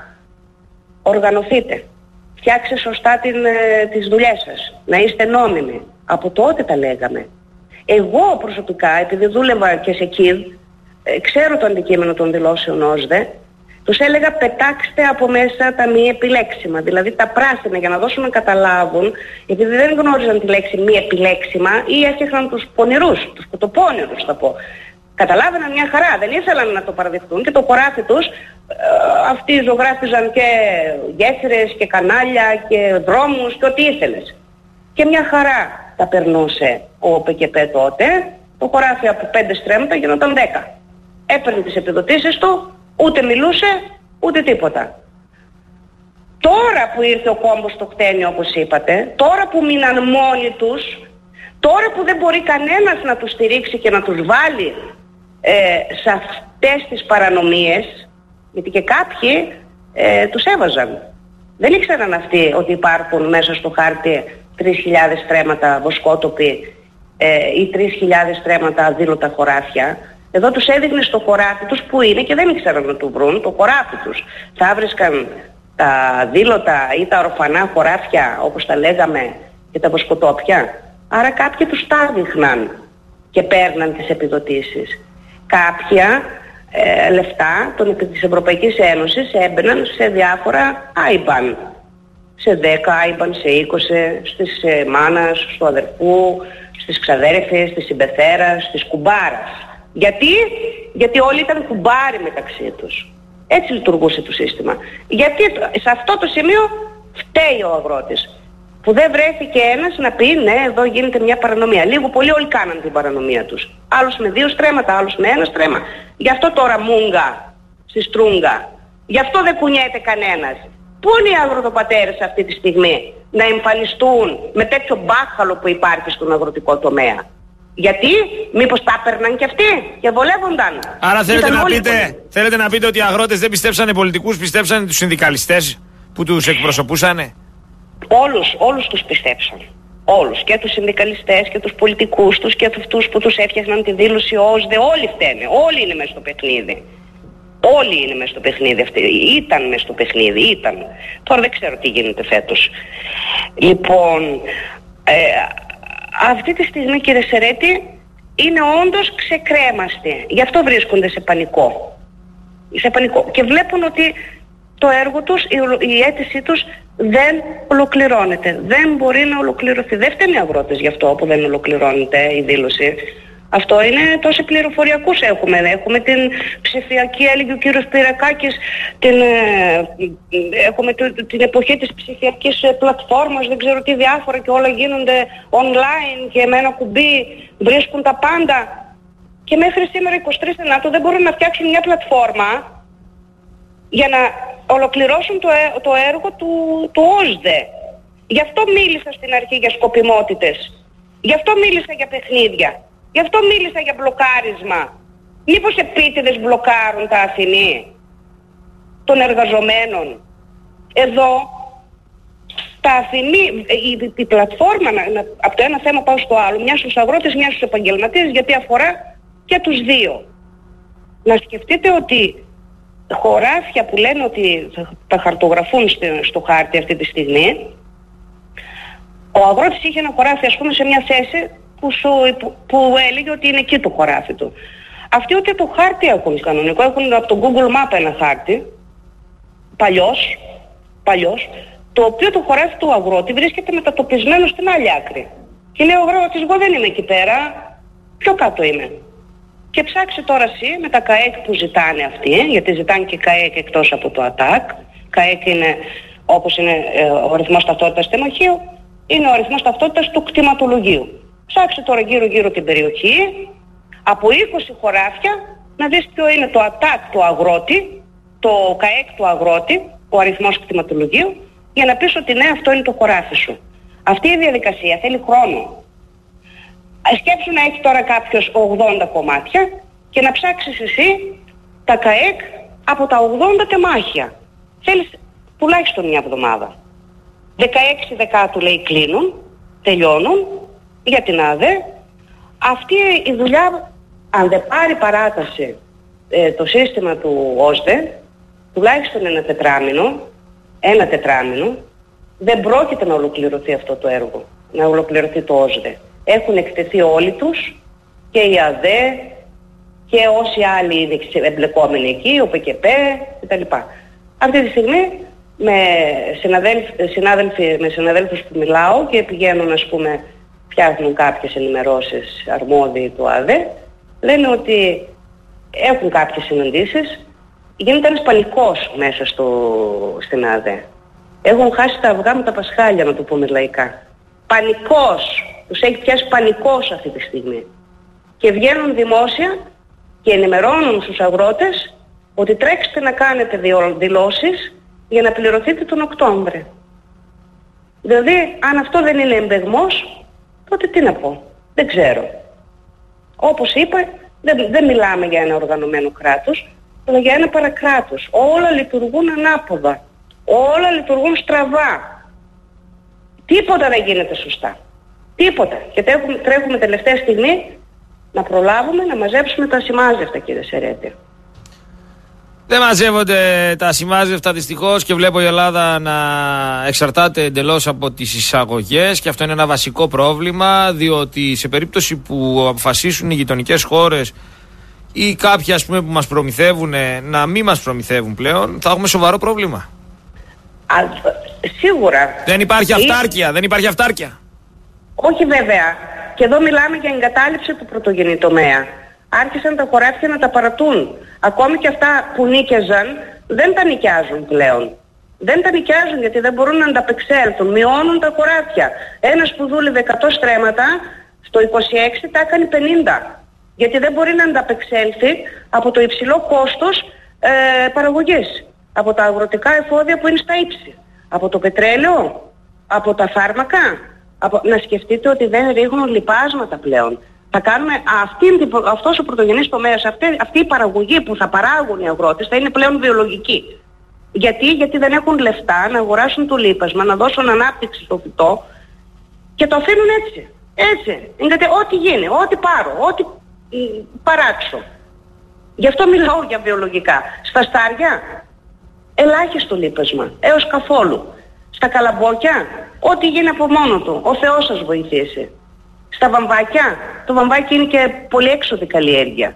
Οργανωθείτε. Φτιάξτε σωστά την, ε, τις δουλειές σας. Να είστε νόμιμοι. Από τότε τα λέγαμε. Εγώ προσωπικά, επειδή δούλευα και σε ΚΙΔ, ε, ξέρω το αντικείμενο των δηλώσεων ΩΣΔΕ, τους έλεγα πετάξτε από μέσα τα μη επιλέξιμα, δηλαδή τα πράσινα, για να δώσουν να καταλάβουν, επειδή δεν γνώριζαν τη λέξη μη επιλέξιμα ή έφτιαχναν τους πονηρούς, τους κοτοπώνηρους θα πω. Καταλάβαιναν μια χαρά, δεν ήθελαν να το παραδεχτούν και το χωράφι τους, ε, αυτοί ζωγράφιζαν και γέφυρες και κανάλια και δρόμους και ό,τι ήθελες. Και μια χαρά τα περνούσε ο ΠΚΠ τότε, το χωράφι από πέντε στρέμματα γινόταν δέκα. Έπαιρνε τις επιδοτήσεις του, ούτε μιλούσε, ούτε τίποτα. Τώρα που ήρθε ο κόμπος στο χτένιο όπως είπατε, τώρα που μείναν μόνοι τους, τώρα που δεν μπορεί κανένας να τους στηρίξει και να τους βάλει ε, σε αυτές τις παρανομίες, γιατί και κάποιοι ε, τους έβαζαν. Δεν ήξεραν αυτοί ότι υπάρχουν μέσα στο χάρτη τρεις χιλιάδες στρέμματα βοσκότοποι ε, ή τρεις χιλιάδες στρέμματα αδήλωτα χωράφια. Εδώ τους έδειχνε στο χωράφι τους που είναι και δεν ήξεραν να του βρουν το χωράφι τους. Θα βρίσκαν τα δήλωτα ή τα ορφανά χωράφια όπως τα λέγαμε και τα βοσκοτόπια. Άρα κάποιοι τους τα δείχναν και παίρναν τις επιδοτήσεις. Κάποια ε, λεφτά των, της Ευρωπαϊκής Ένωσης έμπαιναν σε διάφορα άιμπαν. Σε δέκα άιμπαν, σε είκοσι, στις ε, μάνας, στο αδερφού, στις ξαδέρφες, στις συμπεθέρας, στις κουμπάρας. Γιατί? Γιατί όλοι ήταν κουμπάροι μεταξύ τους. Έτσι λειτουργούσε το σύστημα. Γιατί σε αυτό το σημείο φταίει ο αγρότης. Που δεν βρέθηκε ένας να πει ναι, εδώ γίνεται μια παρανομία. Λίγο πολύ όλοι κάναν την παρανομία τους. Άλλος με δύο στρέμματα, άλλος με ένα στρέμμα. Γι' αυτό τώρα μούγκα στη στρούγκα. Γι' αυτό δεν κουνιέται κανένας. Πού είναι οι αγροτοπατέρες αυτή τη στιγμή να εμφανιστούν με τέτοιο μπάχαλο που υπάρχει στον αγροτικό τομέα? Γιατί, μήπως τα έπαιρναν κι αυτοί και βολεύονταν? Άρα θέλετε να, πείτε, θέλετε να πείτε ότι οι αγρότες δεν πιστέψανε πολιτικούς, πιστέψανε τους συνδικαλιστές που τους εκπροσωπούσανε? Όλους, όλους τους πιστέψαν. Όλους. Και τους συνδικαλιστές και τους πολιτικούς τους και αυτούς που τους έφτιαχναν τη δήλωση ΩΣΔΕ. Όλοι φταίνε. Όλοι είναι μέσα στο παιχνίδι. Όλοι είναι μέσα στο παιχνίδι αυτοί. Ήταν μέσα στο παιχνίδι. Ήταν. Τώρα δεν ξέρω τι γίνεται φέτος. Λοιπόν, ε, αυτή τη στιγμή κύριε Σερέτη είναι όντως ξεκρέμαστοι. Γι' αυτό βρίσκονται σε πανικό. Σε πανικό. Και βλέπουν ότι το έργο τους, η, η αίτησή τους δεν ολοκληρώνεται. Δεν μπορεί να ολοκληρωθεί. Δεν φταίνουν οι αγρότες γι' αυτό που δεν ολοκληρώνεται η δήλωση. Αυτό είναι τόσοι πληροφοριακούς έχουμε. Έχουμε την ψηφιακή, έλεγε ο κύριος Πυρακάκης, την, έχουμε την εποχή της ψηφιακής πλατφόρμας, δεν ξέρω τι διάφορα και όλα γίνονται online και με ένα κουμπί βρίσκουν τα πάντα. Και μέχρι σήμερα είκοσι τρεις Ενάτου δεν μπορούν να φτιάξουν μια πλατφόρμα για να ολοκληρώσουν το, το έργο του, του ΩΣΔΕ. Γι' αυτό μίλησα στην αρχή για σκοπιμότητες. Γι' αυτό μίλησα για παιχνίδια. Γι' αυτό μίλησα για μπλοκάρισμα. Μήπως επίτηδες μπλοκάρουν τα αφηνή των εργαζομένων? Εδώ τα αφηνή, η, η πλατφόρμα, να, να, από το ένα θέμα πάω στο άλλο, μια στους αγρότες, μια στους επαγγελματίες, γιατί αφορά και τους δύο. Να σκεφτείτε ότι χωράφια που λένε ότι τα χαρτογραφούν στο, στο χάρτη αυτή τη στιγμή, ο αγρότης είχε ένα χωράφι ας πούμε σε μια θέση που, σου, που, που έλεγε ότι είναι εκεί το χωράφι του. Αυτοί ούτε το χάρτη έχουν κανονικό, έχουν από το Google Map ένα χάρτη, παλιός, παλιός, το οποίο το χωράφι του αγρότη βρίσκεται μετατοπισμένο στην άλλη άκρη. Και λέει ο αγρότης, εγώ δεν είμαι εκεί πέρα, πιο κάτω είμαι. Και ψάξε τώρα εσύ με τα ΚΑΕΚ που ζητάνε αυτοί, γιατί ζητάνε και ΚΑΕΚ εκτός από το ΑΤΑΚ. ΚΑΕΚ είναι, όπως είναι ε, ο αριθμός ταυτότητας τεμαχίου, είναι ο αριθμός ταυτότητας του κτηματολογίου. Ψάξε τώρα γύρω γύρω την περιοχή, από είκοσι χωράφια, να δεις ποιο είναι το ΑΤΑΚ του αγρότη, το ΚΑΕΚ του αγρότη, ο αριθμός κτηματολογίου, για να πεις ότι ναι, αυτό είναι το χωράφι σου. Αυτή η διαδικασία θέλει χρόνο. Σκέψου να έχει τώρα κάποιος ογδόντα κομμάτια και να ψάξεις εσύ τα ΚΑΕΚ από τα ογδόντα τεμάχια. Θέλεις τουλάχιστον μια εβδομάδα. δεκαέξι Δεκάτου λέει κλείνουν, τελειώνουν για την ΑΔΕ. Αυτή η δουλειά, αν δεν πάρει παράταση ε, το σύστημα του ΟΣΔΕ, τουλάχιστον ένα τετράμινο, ένα τετράμινο, δεν πρόκειται να ολοκληρωθεί αυτό το έργο, να ολοκληρωθεί το ΟΣΔΕ. Έχουν εκτεθεί όλοι τους, και η ΑΔΕ και όσοι άλλοι είναι εμπλεκόμενοι εκεί, ο ΠΚΠ κτλ. Αυτή τη στιγμή με, συνάδελφοι, με συναδέλφους που μιλάω και πηγαίνουν, ας πούμε, φτιάχνουν κάποιες ενημερώσεις αρμόδιοι του ΑΔΕ, λένε ότι έχουν κάποιες συναντήσεις, γίνεται ένας πανικός μέσα στο, στην ΑΔΕ. Έχουν χάσει τα αυγά με τα πασχάλια, να το πούμε λαϊκά. Πανικός! Τους έχει πιάσει πανικός αυτή τη στιγμή. Και βγαίνουν δημόσια και ενημερώνουν στους αγρότες ότι τρέξτε να κάνετε δηλώσεις για να πληρωθείτε τον Οκτώβρη. Δηλαδή, αν αυτό δεν είναι εμπεγμός, τότε τι να πω. Δεν ξέρω. Όπως είπα, δεν, δεν μιλάμε για ένα οργανωμένο κράτος, αλλά για ένα παρακράτος. Όλα λειτουργούν ανάποδα. Όλα λειτουργούν στραβά. Τίποτα δεν γίνεται σωστά. Τίποτα. Και τρέχουμε, τρέχουμε τελευταία στιγμή να προλάβουμε να μαζέψουμε τα ασημάζευτα, κύριε Σερέτη. Δεν μαζεύονται τα ασημάζευτα δυστυχώς και βλέπω η Ελλάδα να εξαρτάται εντελώς από τις εισαγωγές και αυτό είναι ένα βασικό πρόβλημα, διότι σε περίπτωση που αποφασίσουν οι γειτονικές χώρες ή κάποιοι, ας πούμε, που μας προμηθεύουν να μην μας προμηθεύουν πλέον, θα έχουμε σοβαρό πρόβλημα. Α, σίγουρα. Δεν υπάρχει αυτάρκεια, δεν υπάρχει αυτάρκεια. Όχι βέβαια. Και εδώ μιλάμε για εγκατάλειψη του πρωτογενή τομέα. Άρχισαν τα χωράφια να τα παρατούν. Ακόμη και αυτά που νίκιαζαν δεν τα νοικιάζουν πλέον. Δεν τα νοικιάζουν γιατί δεν μπορούν να ανταπεξέλθουν. Μειώνουν τα χωράφια. Ένας που δούλευε εκατό στρέμματα στο είκοσι έξι τα έκανε πενήντα. Γιατί δεν μπορεί να ανταπεξέλθει από το υψηλό κόστος ε, παραγωγής. Από τα αγροτικά εφόδια που είναι στα ύψη. Από το πετρέλαιο, από τα φάρμακα. Από... Να σκεφτείτε ότι δεν ρίχνουν λιπάσματα πλέον. Θα κάνουμε αυτή, αυτός ο πρωτογενής τομέας, αυτή, αυτή η παραγωγή που θα παράγουν οι αγρότες θα είναι πλέον βιολογική. Γιατί, γιατί δεν έχουν λεφτά να αγοράσουν το λίπασμα, να δώσουν ανάπτυξη στο φυτό και το αφήνουν έτσι. Έτσι. Γιατί ό,τι γίνει, ό,τι πάρω, ό,τι παράξω. Γι' αυτό μιλάω για βιολογικά. Στα στάρια, ελάχιστο λίπασμα, έως καθόλου. Στα καλαμπόκια, ό,τι γίνει από μόνο του. Ο Θεός σας βοηθήσει. Στα βαμβάκια, το βαμβάκι είναι και πολύ έξοδη καλλιέργεια.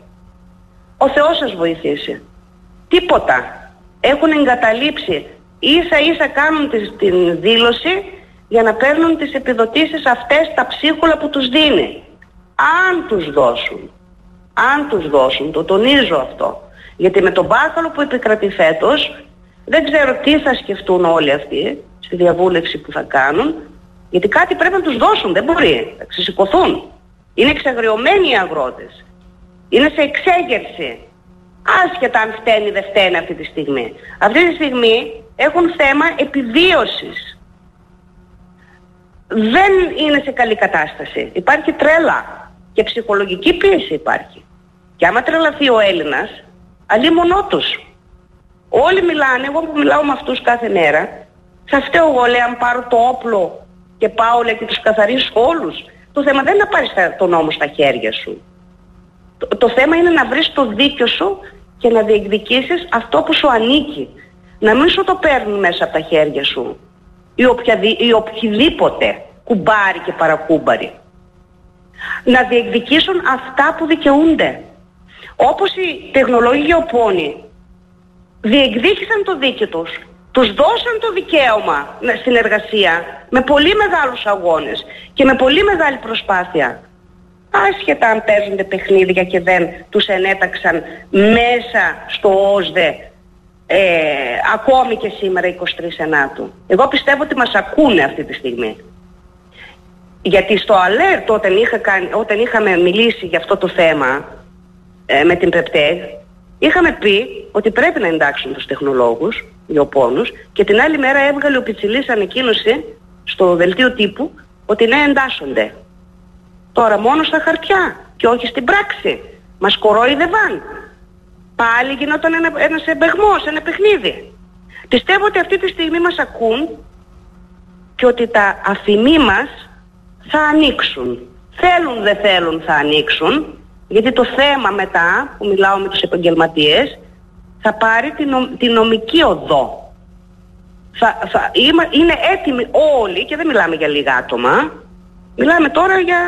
Ο Θεός σας βοηθήσει. Τίποτα. Έχουν εγκαταλείψει. Ίσα ίσα κάνουν την δήλωση για να παίρνουν τις επιδοτήσεις αυτές τα ψίχουλα που τους δίνει. Αν τους δώσουν. Αν τους δώσουν. Το τονίζω αυτό. Γιατί με τον μπάχαλο που επικρατεί φέτος, δεν ξέρω τι θα σκεφτούν όλοι αυτοί στη διαβούλευση που θα κάνουν. Γιατί κάτι πρέπει να τους δώσουν, δεν μπορεί. Θα ξεσηκωθούν. Είναι εξαγριωμένοι οι αγρότες. Είναι σε εξέγερση. Άσχετα αν φταίνει ή δεν φταίνει αυτή τη στιγμή. Αυτή τη στιγμή έχουν θέμα επιβίωσης. Δεν είναι σε καλή κατάσταση. Υπάρχει τρέλα. Και ψυχολογική πίεση υπάρχει. Και άμα τρελαθεί ο Έλληνας, αλλήμονό τους. Όλοι μιλάνε, εγώ που μιλάω με αυτούς κάθε μέρα, θα φταίω εγώ, λέει, αν πάρω το όπλο και πάω, λέει, και τους καθαρίσω όλους. Το θέμα δεν είναι να πάρεις τον νόμο στα χέρια σου. Το, το θέμα είναι να βρεις το δίκιο σου και να διεκδικήσεις αυτό που σου ανήκει. Να μην σου το παίρνουν μέσα από τα χέρια σου ή, οποιαδη, ή οποιοδήποτε κουμπάρι και παρακούμπαρι. Να διεκδικήσουν αυτά που δικαιούνται. Όπως οι τεχνολόγοι γεωπόνοι διεκδίκησαν το δίκαιο τους. Τους δώσαν το δικαίωμα στην εργασία με πολύ μεγάλους αγώνες και με πολύ μεγάλη προσπάθεια. Άσχετα αν παίζονται παιχνίδια και δεν τους ενέταξαν μέσα στο ΟΣΔΕ ε, ακόμη και σήμερα είκοσι τρεις Ενάτου. Εγώ πιστεύω ότι μας ακούνε αυτή τη στιγμή. Γιατί στο αλέρτ όταν, είχα κάνει, όταν είχαμε μιλήσει για αυτό το θέμα ε, με την ΠΕΠΤΕΓ, είχαμε πει ότι πρέπει να εντάξουν τους τεχνολόγους, γεωπόνους, και την άλλη μέρα έβγαλε ο Πιτσιλής ανακοίνωση στο δελτίο τύπου ότι ναι, εντάσσονται. Τώρα μόνο στα χαρτιά και όχι στην πράξη. Μας κορόιδευαν. Πάλι γινόταν ένα, ένας εμπεγμός, ένα παιχνίδι. Πιστεύω ότι αυτή τη στιγμή μας ακούν και ότι τα αφημί μας θα ανοίξουν. Θέλουν δεν θέλουν θα ανοίξουν, γιατί το θέμα μετά που μιλάω με τους επαγγελματίες θα πάρει την, νο, την νομική οδό. Θα, θα, είμα, είναι έτοιμοι όλοι, και δεν μιλάμε για λίγα άτομα, μιλάμε τώρα για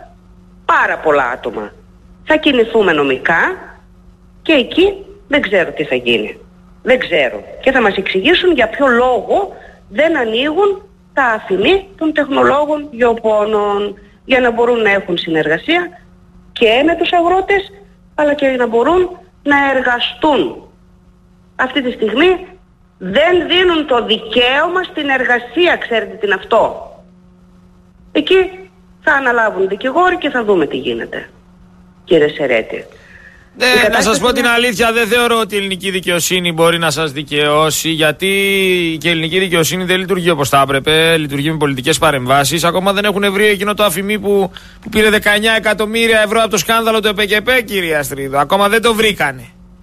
πάρα πολλά άτομα. Θα κινηθούμε νομικά και εκεί δεν ξέρω τι θα γίνει. Δεν ξέρω. Και θα μας εξηγήσουν για ποιο λόγο δεν ανοίγουν τα αφημί των τεχνολόγων γεωπόνων, για να μπορούν να έχουν συνεργασία και με τους αγρότες, αλλά και να μπορούν να εργαστούν. Αυτή τη στιγμή δεν δίνουν το δικαίωμα στην εργασία, ξέρετε τι είναι αυτό. Εκεί θα αναλάβουν δικηγόροι και θα δούμε τι γίνεται, κύριε Σερέτη. Ναι, να σας πω την αλήθεια, δεν θεωρώ ότι η ελληνική δικαιοσύνη μπορεί να σας δικαιώσει, γιατί και η ελληνική δικαιοσύνη δεν λειτουργεί όπως θα έπρεπε, λειτουργεί με πολιτικές παρεμβάσεις. Ακόμα δεν έχουν βρει εκείνο το αφημί που, που πήρε δεκαεννιά εκατομμύρια ευρώ από το σκάνδαλο του ΕΠΕΚΕΠΕ, κυρία Στρίδο. Ακόμα δεν το βρήκανε.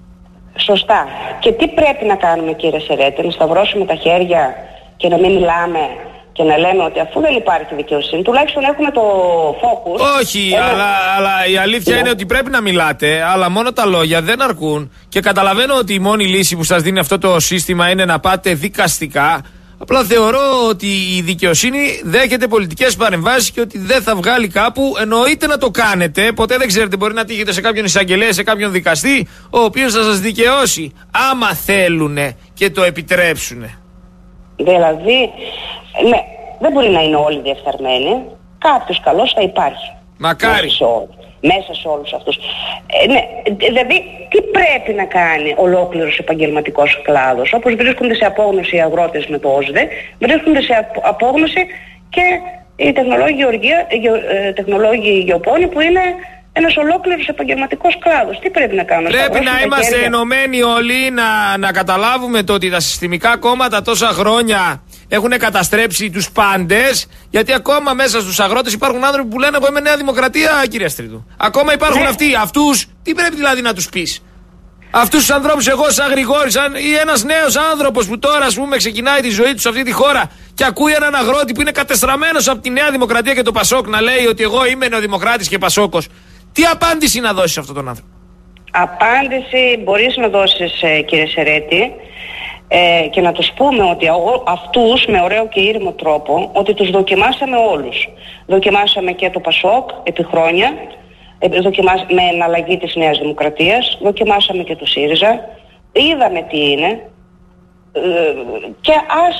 Σωστά. Και τι πρέπει να κάνουμε, κύριε Σερέτη, να σταυρώσουμε τα χέρια και να μην μιλάμε και να λέμε ότι αφού δεν υπάρχει δικαιοσύνη, τουλάχιστον έχουμε το focus. Όχι, ένα... αλλά, αλλά η αλήθεια yeah. είναι ότι πρέπει να μιλάτε, αλλά μόνο τα λόγια δεν αρκούν. Και καταλαβαίνω ότι η μόνη λύση που σας δίνει αυτό το σύστημα είναι να πάτε δικαστικά. Απλά θεωρώ ότι η δικαιοσύνη δέχεται πολιτικές παρεμβάσεις και ότι δεν θα βγάλει κάπου. Εννοείται να το κάνετε. Ποτέ δεν ξέρετε, μπορεί να τύχετε σε κάποιον εισαγγελέα, σε κάποιον δικαστή, ο οποίος θα σας δικαιώσει. Άμα θέλουνε και το επιτρέψουνε. Δηλαδή, ναι, δεν μπορεί να είναι όλοι διεφθαρμένοι. Κάποιος καλός θα υπάρχει. Μακάρι. Μέσα σε, ό, μέσα σε όλους αυτούς. Ε, ναι, δηλαδή, τι πρέπει να κάνει ολόκληρος επαγγελματικός κλάδος? Όπως βρίσκονται σε απόγνωση οι αγρότες με το ΟΣΔΕ, βρίσκονται σε απόγνωση και οι τεχνολόγοι γεωργία, ε, τεχνολόγοι γεωπόνοι, που είναι ένας ολόκληρος επαγγελματικός κλάδος. Τι πρέπει να κάνουμε? Πρέπει να είμαστε ενωμένοι όλοι, να, να καταλάβουμε το ότι τα συστημικά κόμματα τόσα χρόνια έχουν καταστρέψει τους πάντες, γιατί ακόμα μέσα στους αγρότες υπάρχουν άνθρωποι που λένε εγώ είμαι Νέα Δημοκρατία, κυρία Στρίδου. Ακόμα υπάρχουν ναι. αυτοί. Αυτούς τι πρέπει δηλαδή να τους πεις? Αυτούς τους ανθρώπους, εγώ σαν Γρηγόρης, σαν ή ένας νέος άνθρωπος που τώρα ας πούμε ξεκινάει τη ζωή του σε αυτή τη χώρα και ακούει έναν αγρότη που είναι κατεστραμμένος από τη Νέα Δημοκρατία και το Πασόκ να λέει ότι εγώ είμαι νεοδημοκράτης και Πασόκος, τι απάντηση να δώσεις σε αυτόν τον άνθρωπο? Απάντηση μπορείς να δώσεις, ε, κύριε Σερέτη, ε, και να τους πούμε ότι αυτούς με ωραίο και ήρεμο τρόπο ότι τους δοκιμάσαμε όλους. Δοκιμάσαμε και το Πασόκ επί χρόνια, ε, δοκιμάσαμε με εναλλαγή της Νέας Δημοκρατίας, δοκιμάσαμε και το ΣΥΡΙΖΑ, είδαμε τι είναι, ε, και ας,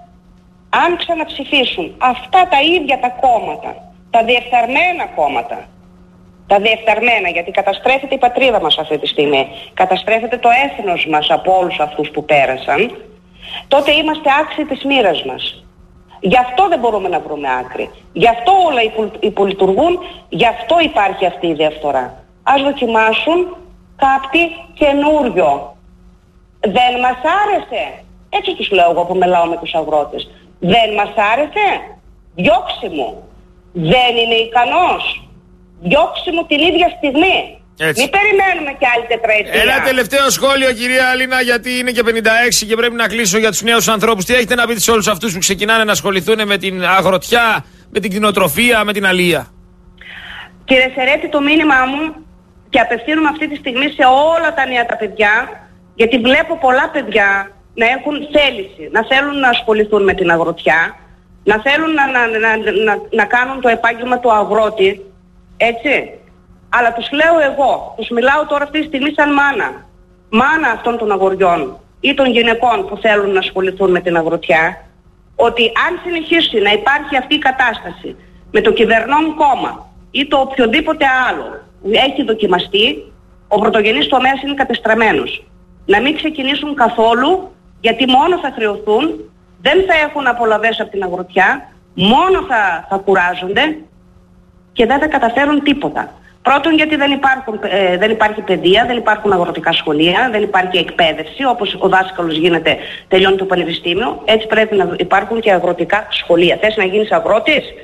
αν ξαναψηφίσουν αυτά τα ίδια τα κόμματα, τα διεφθαρμένα κόμματα, τα διεφθαρμένα, γιατί καταστρέφεται η πατρίδα μας αυτή τη στιγμή, καταστρέφεται το έθνος μας από όλους αυτούς που πέρασαν, τότε είμαστε άξιοι της μοίρας μας. Γι' αυτό δεν μπορούμε να βρούμε άκρη. Γι' αυτό όλα υπολειτουργούν, γι' αυτό υπάρχει αυτή η διαφθορά. Ας δοκιμάσουν κάτι καινούριο. Δεν μας άρεσε. Έτσι τους λέω εγώ που μιλάω με τους αγρότες. Δεν μας άρεσε. Διώξε μου. Δεν είναι ικανός. Διώξε μου την ίδια στιγμή. Έτσι. Μην περιμένουμε κι άλλη τετραετία. Ένα τελευταίο σχόλιο, κυρία Αλίνα, γιατί είναι και πενήντα έξι και πρέπει να κλείσω, για τους νέους ανθρώπους. Τι έχετε να πείτε σε όλους αυτούς που ξεκινάνε να ασχοληθούν με την αγροτιά, με την κτηνοτροφία, με την αλεία? Κύριε Σερέτη, το μήνυμά μου, και απευθύνουμε αυτή τη στιγμή σε όλα τα νέα τα παιδιά, γιατί βλέπω πολλά παιδιά να έχουν θέληση, να θέλουν να ασχοληθούν με την αγροτιά, να θέλουν να, να, να, να, να κάνουν το επάγγελμα του αγρότη, έτσι. Αλλά τους λέω εγώ, τους μιλάω τώρα αυτή τη στιγμή σαν μάνα. Μάνα αυτών των αγοριών ή των γυναικών που θέλουν να ασχοληθούν με την αγροτιά, ότι αν συνεχίσει να υπάρχει αυτή η κατάσταση με το κυβερνών κόμμα ή το οποιοδήποτε άλλο έχει δοκιμαστεί, ο πρωτογενής τομέας είναι κατεστραμμένος. Να μην ξεκινήσουν καθόλου, γιατί μόνο θα χρεωθούν, δεν θα έχουν απολαβές από την αγροτιά, μόνο θα, θα κουράζονται και δεν θα καταφέρουν τίποτα. Πρώτον, γιατί δεν, υπάρχουν, ε, δεν υπάρχει παιδεία, δεν υπάρχουν αγροτικά σχολεία, δεν υπάρχει εκπαίδευση, όπως ο δάσκαλος γίνεται, τελειώνει το πανεπιστήμιο, έτσι πρέπει να υπάρχουν και αγροτικά σχολεία. Θες να γίνεις αγρότης?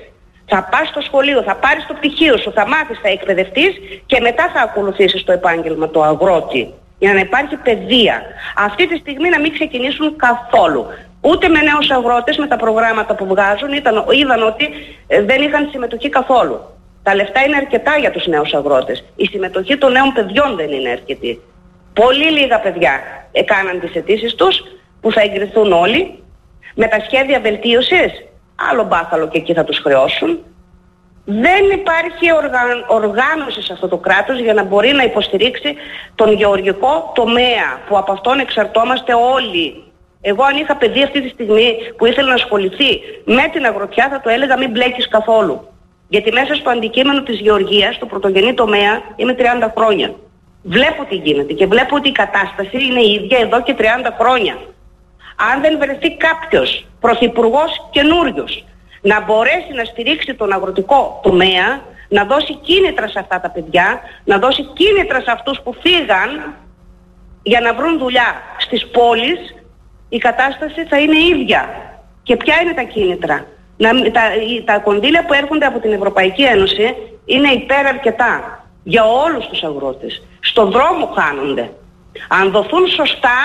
Θα πας στο σχολείο, θα πάρεις το πτυχίο σου, θα μάθεις, θα εκπαιδευτείς και μετά θα ακολουθήσεις το επάγγελμα του αγρότη. Για να υπάρχει παιδεία. Αυτή τη στιγμή να μην ξεκινήσουν καθόλου. Ούτε με νέους αγρότες, με τα προγράμματα που βγάζουν, ήταν, είδαν ότι ε, δεν είχαν συμμετοχή καθόλου. Τα λεφτά είναι αρκετά για τους νέους αγρότες. Η συμμετοχή των νέων παιδιών δεν είναι αρκετή. Πολύ λίγα παιδιά έκαναν τις αιτήσεις τους, που θα εγκριθούν όλοι, με τα σχέδια βελτίωσης, άλλο μπάχαλο και εκεί θα τους χρεώσουν. Δεν υπάρχει οργα... οργάνωση σε αυτό το κράτος για να μπορεί να υποστηρίξει τον γεωργικό τομέα, που από αυτόν εξαρτώμαστε όλοι. Εγώ αν είχα παιδί αυτή τη στιγμή που ήθελε να ασχοληθεί με την αγροτιά, θα το έλεγα μην μπλέκεις καθόλου. Γιατί μέσα στο αντικείμενο της γεωργίας, στο πρωτογενή τομέα, είμαι τριάντα χρόνια. Βλέπω τι γίνεται και βλέπω ότι η κατάσταση είναι η ίδια εδώ και τριάντα χρόνια. Αν δεν βρεθεί κάποιος πρωθυπουργός καινούριος να μπορέσει να στηρίξει τον αγροτικό τομέα, να δώσει κίνητρα σε αυτά τα παιδιά, να δώσει κίνητρα σε αυτούς που φύγαν για να βρουν δουλειά στις πόλεις, η κατάσταση θα είναι ίδια. Και ποια είναι τα κίνητρα? Να, τα, τα κονδύλια που έρχονται από την Ευρωπαϊκή Ένωση είναι υπεραρκετά για όλους τους αγρότες. Στον δρόμο χάνονται. Αν δοθούν σωστά,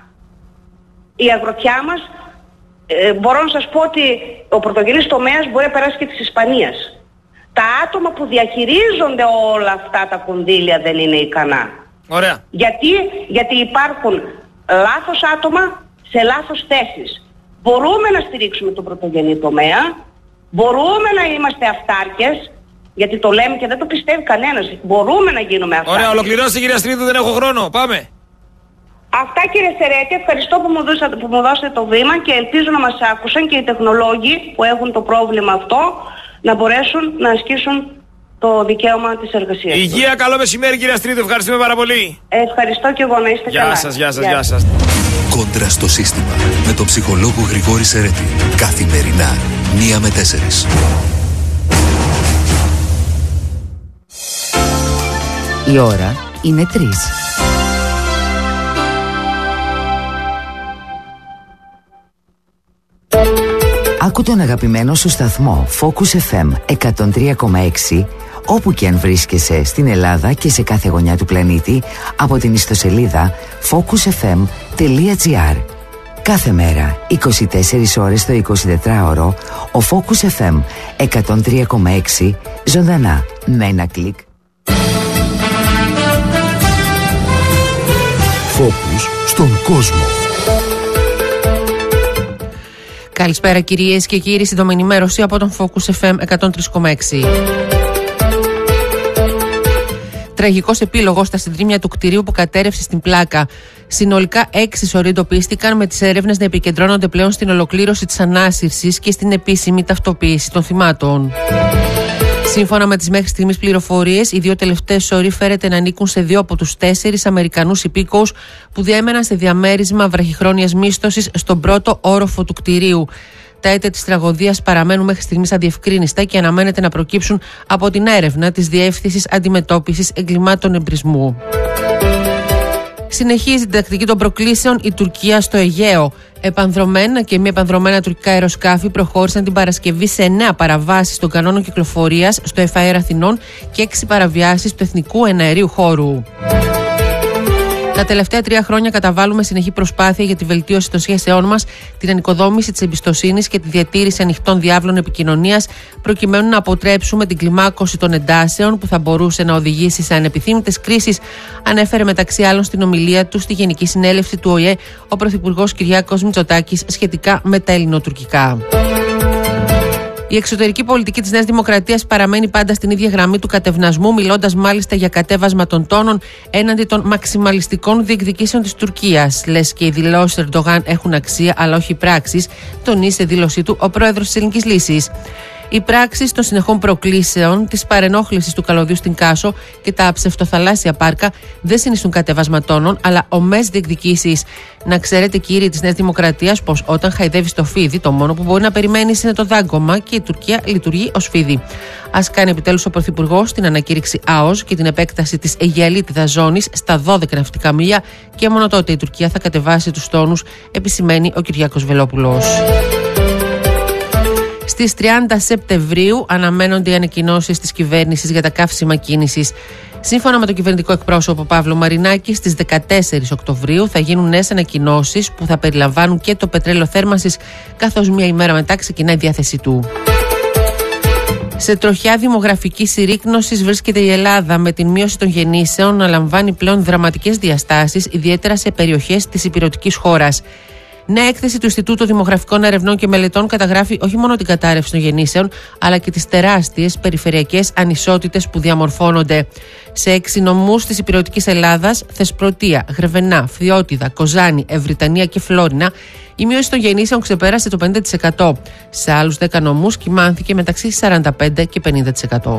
η αγροτιά μας, ε, μπορώ να σας πω ότι ο πρωτογενής τομέας μπορεί να περάσει και της Ισπανίας. Τα άτομα που διαχειρίζονται όλα αυτά τα κονδύλια δεν είναι ικανά. Ωραία. Γιατί, γιατί υπάρχουν λάθος άτομα σε λάθος θέσεις. Μπορούμε να στηρίξουμε τον πρωτογενή τομέα, μπορούμε να είμαστε αυτάρκες, γιατί το λέμε και δεν το πιστεύει κανένας. Μπορούμε να γίνουμε αυτάρκες. Ωραία, ολοκληρώστε κυρία Στρίδου, δεν έχω χρόνο. Πάμε. Αυτά κύριε Σερέτη, ευχαριστώ που μου, δώσατε, που μου δώσατε το βήμα και ελπίζω να μας άκουσαν και οι τεχνολόγοι που έχουν το πρόβλημα αυτό να μπορέσουν να ασκήσουν το δικαίωμα της εργασίας. Υγεία, τους. Καλό μεσημέρι κυρία Στρίδου, ευχαριστούμε πάρα πολύ. Ευχαριστώ και εγώ, να είστε γεια καλά. Σας, γεια σας, γεια σας. Κόντρα στο σύστημα με τον ψυχολόγο Γρηγόρη Σερέτη. Καθημερινά, μία με τέσσερις. Η ώρα είναι τρεις. Άκου τον αγαπημένο σου σταθμό Focus εφ εμ εκατόν τρία κόμμα έξι όπου και αν βρίσκεσαι στην Ελλάδα και σε κάθε γωνιά του πλανήτη από την ιστοσελίδα focus εφ εμ τελεία τζι άρ. Κάθε μέρα, είκοσι τέσσερις ώρες το εικοσιτετράωρο, ο Focus εφ εμ εκατόν τρία κόμμα έξι ζωντανά με ένα κλικ. Focus στον κόσμο. Καλησπέρα κυρίες και κύριοι, σύντομη ενημέρωση από τον Focus εφ εμ εκατόν τρία κόμμα έξι. Τραγικός επίλογος στα συντρίμμια του κτηρίου που κατέρευσε στην Πλάκα. Συνολικά έξι σωροί εντοπίστηκαν, με τις έρευνες να επικεντρώνονται πλέον στην ολοκλήρωση της ανάσυρσης και στην επίσημη ταυτοποίηση των θυμάτων. Σύμφωνα με τις μέχρι στιγμής πληροφορίες, οι δύο τελευταίες σωροί φέρεται να ανήκουν σε δύο από τους τέσσερις Αμερικανούς υπήκοους που διέμεναν σε διαμέρισμα βραχυχρόνιας μίσθωσης στον πρώτο όροφο του κτηρίου. Τα αίτια της τραγωδίας παραμένουν μέχρι στιγμής αδιευκρίνιστα και αναμένεται να προκύψουν από την έρευνα της Διεύθυνσης Αντιμετώπισης Εγκλημάτων Εμπρισμού. Συνεχίζει την τακτική των προκλήσεων η Τουρκία στο Αιγαίο. Επανδρομένα και μη επανδρομένα τουρκικά αεροσκάφη προχώρησαν την Παρασκευή σε εννέα παραβάσεις των κανόνων κυκλοφορίας στο Εφαέρ Αθηνών και έξι παραβιάσεις του εθνικού εναερίου χώρου. Τα τελευταία τρία χρόνια καταβάλουμε συνεχή προσπάθεια για τη βελτίωση των σχέσεών μας, την ανοικοδόμηση της εμπιστοσύνης και τη διατήρηση ανοιχτών διάβλων επικοινωνίας, προκειμένου να αποτρέψουμε την κλιμάκωση των εντάσεων που θα μπορούσε να οδηγήσει σε ανεπιθύμητες κρίσεις, ανέφερε μεταξύ άλλων στην ομιλία του στη Γενική Συνέλευση του Ο Η Ε ο Πρωθυπουργός Κυριάκος Μητσοτάκης σχετικά με τα ελληνοτουρκικά. Η εξωτερική πολιτική της Νέας Δημοκρατίας παραμένει πάντα στην ίδια γραμμή του κατευνασμού, μιλώντας μάλιστα για κατέβασμα των τόνων έναντι των μαξιμαλιστικών διεκδικήσεων της Τουρκίας. Λες και οι δηλώσεις Ερντογάν έχουν αξία, αλλά όχι οι πράξεις, τονίζει σε δήλωσή του ο πρόεδρος της Ελληνικής Λύσης. Οι πράξεις των συνεχών προκλήσεων, της παρενόχλησης του καλωδίου στην Κάσο και τα ψευτοθαλάσσια πάρκα δεν συνιστούν κατέβασμα τόνων, αλλά ομές διεκδικήσεις. Να ξέρετε, κύριοι της Νέας Δημοκρατίας, πως όταν χαϊδεύει το φίδι, το μόνο που μπορεί να περιμένει είναι το δάγκωμα και η Τουρκία λειτουργεί ως φίδι. Ας κάνει επιτέλους ο Πρωθυπουργός την ανακήρυξη ΑΟΣ και την επέκταση της Αιγιαλίτιδας ζώνης στα δώδεκα ναυτικά μίλια και μόνο τότε η Τουρκία θα κατεβάσει τους τόνους, επισημαίνει ο Κυριάκος Βελόπουλος. Στις τριάντα Σεπτεμβρίου αναμένονται οι ανακοινώσεις της κυβέρνησης για τα καύσιμα κίνησης. Σύμφωνα με τον κυβερνητικό εκπρόσωπο Παύλο Μαρινάκη, στις δεκατέσσερις Οκτωβρίου θα γίνουν νέες ανακοινώσεις που θα περιλαμβάνουν και το πετρέλαιο θέρμανσης, καθώς μία ημέρα μετά ξεκινάει η διάθεσή του. Σε τροχιά δημογραφικής συρρίκνωσης βρίσκεται η Ελλάδα, με την μείωση των γεννήσεων να λαμβάνει πλέον δραματικές διαστάσεις, ιδιαίτερα σε περιοχές της ηπειρωτικής χώρας. Νέα έκθεση του Ινστιτούτου Δημογραφικών Ερευνών και Μελετών καταγράφει όχι μόνο την κατάρρευση των γεννήσεων, αλλά και τις τεράστιες περιφερειακές ανισότητες που διαμορφώνονται. Σε έξι νομούς της ηπειρωτικής Ελλάδας, Θεσπρωτεία, Γρεβενά, Φθιώτιδα, Κοζάνη, Ευρυτανία και Φλόρινα, η μείωση των γεννήσεων ξεπέρασε το πενήντα τοις εκατό. Σε άλλους δέκα νομούς κυμάνθηκε μεταξύ σαράντα πέντε και πενήντα τοις εκατό.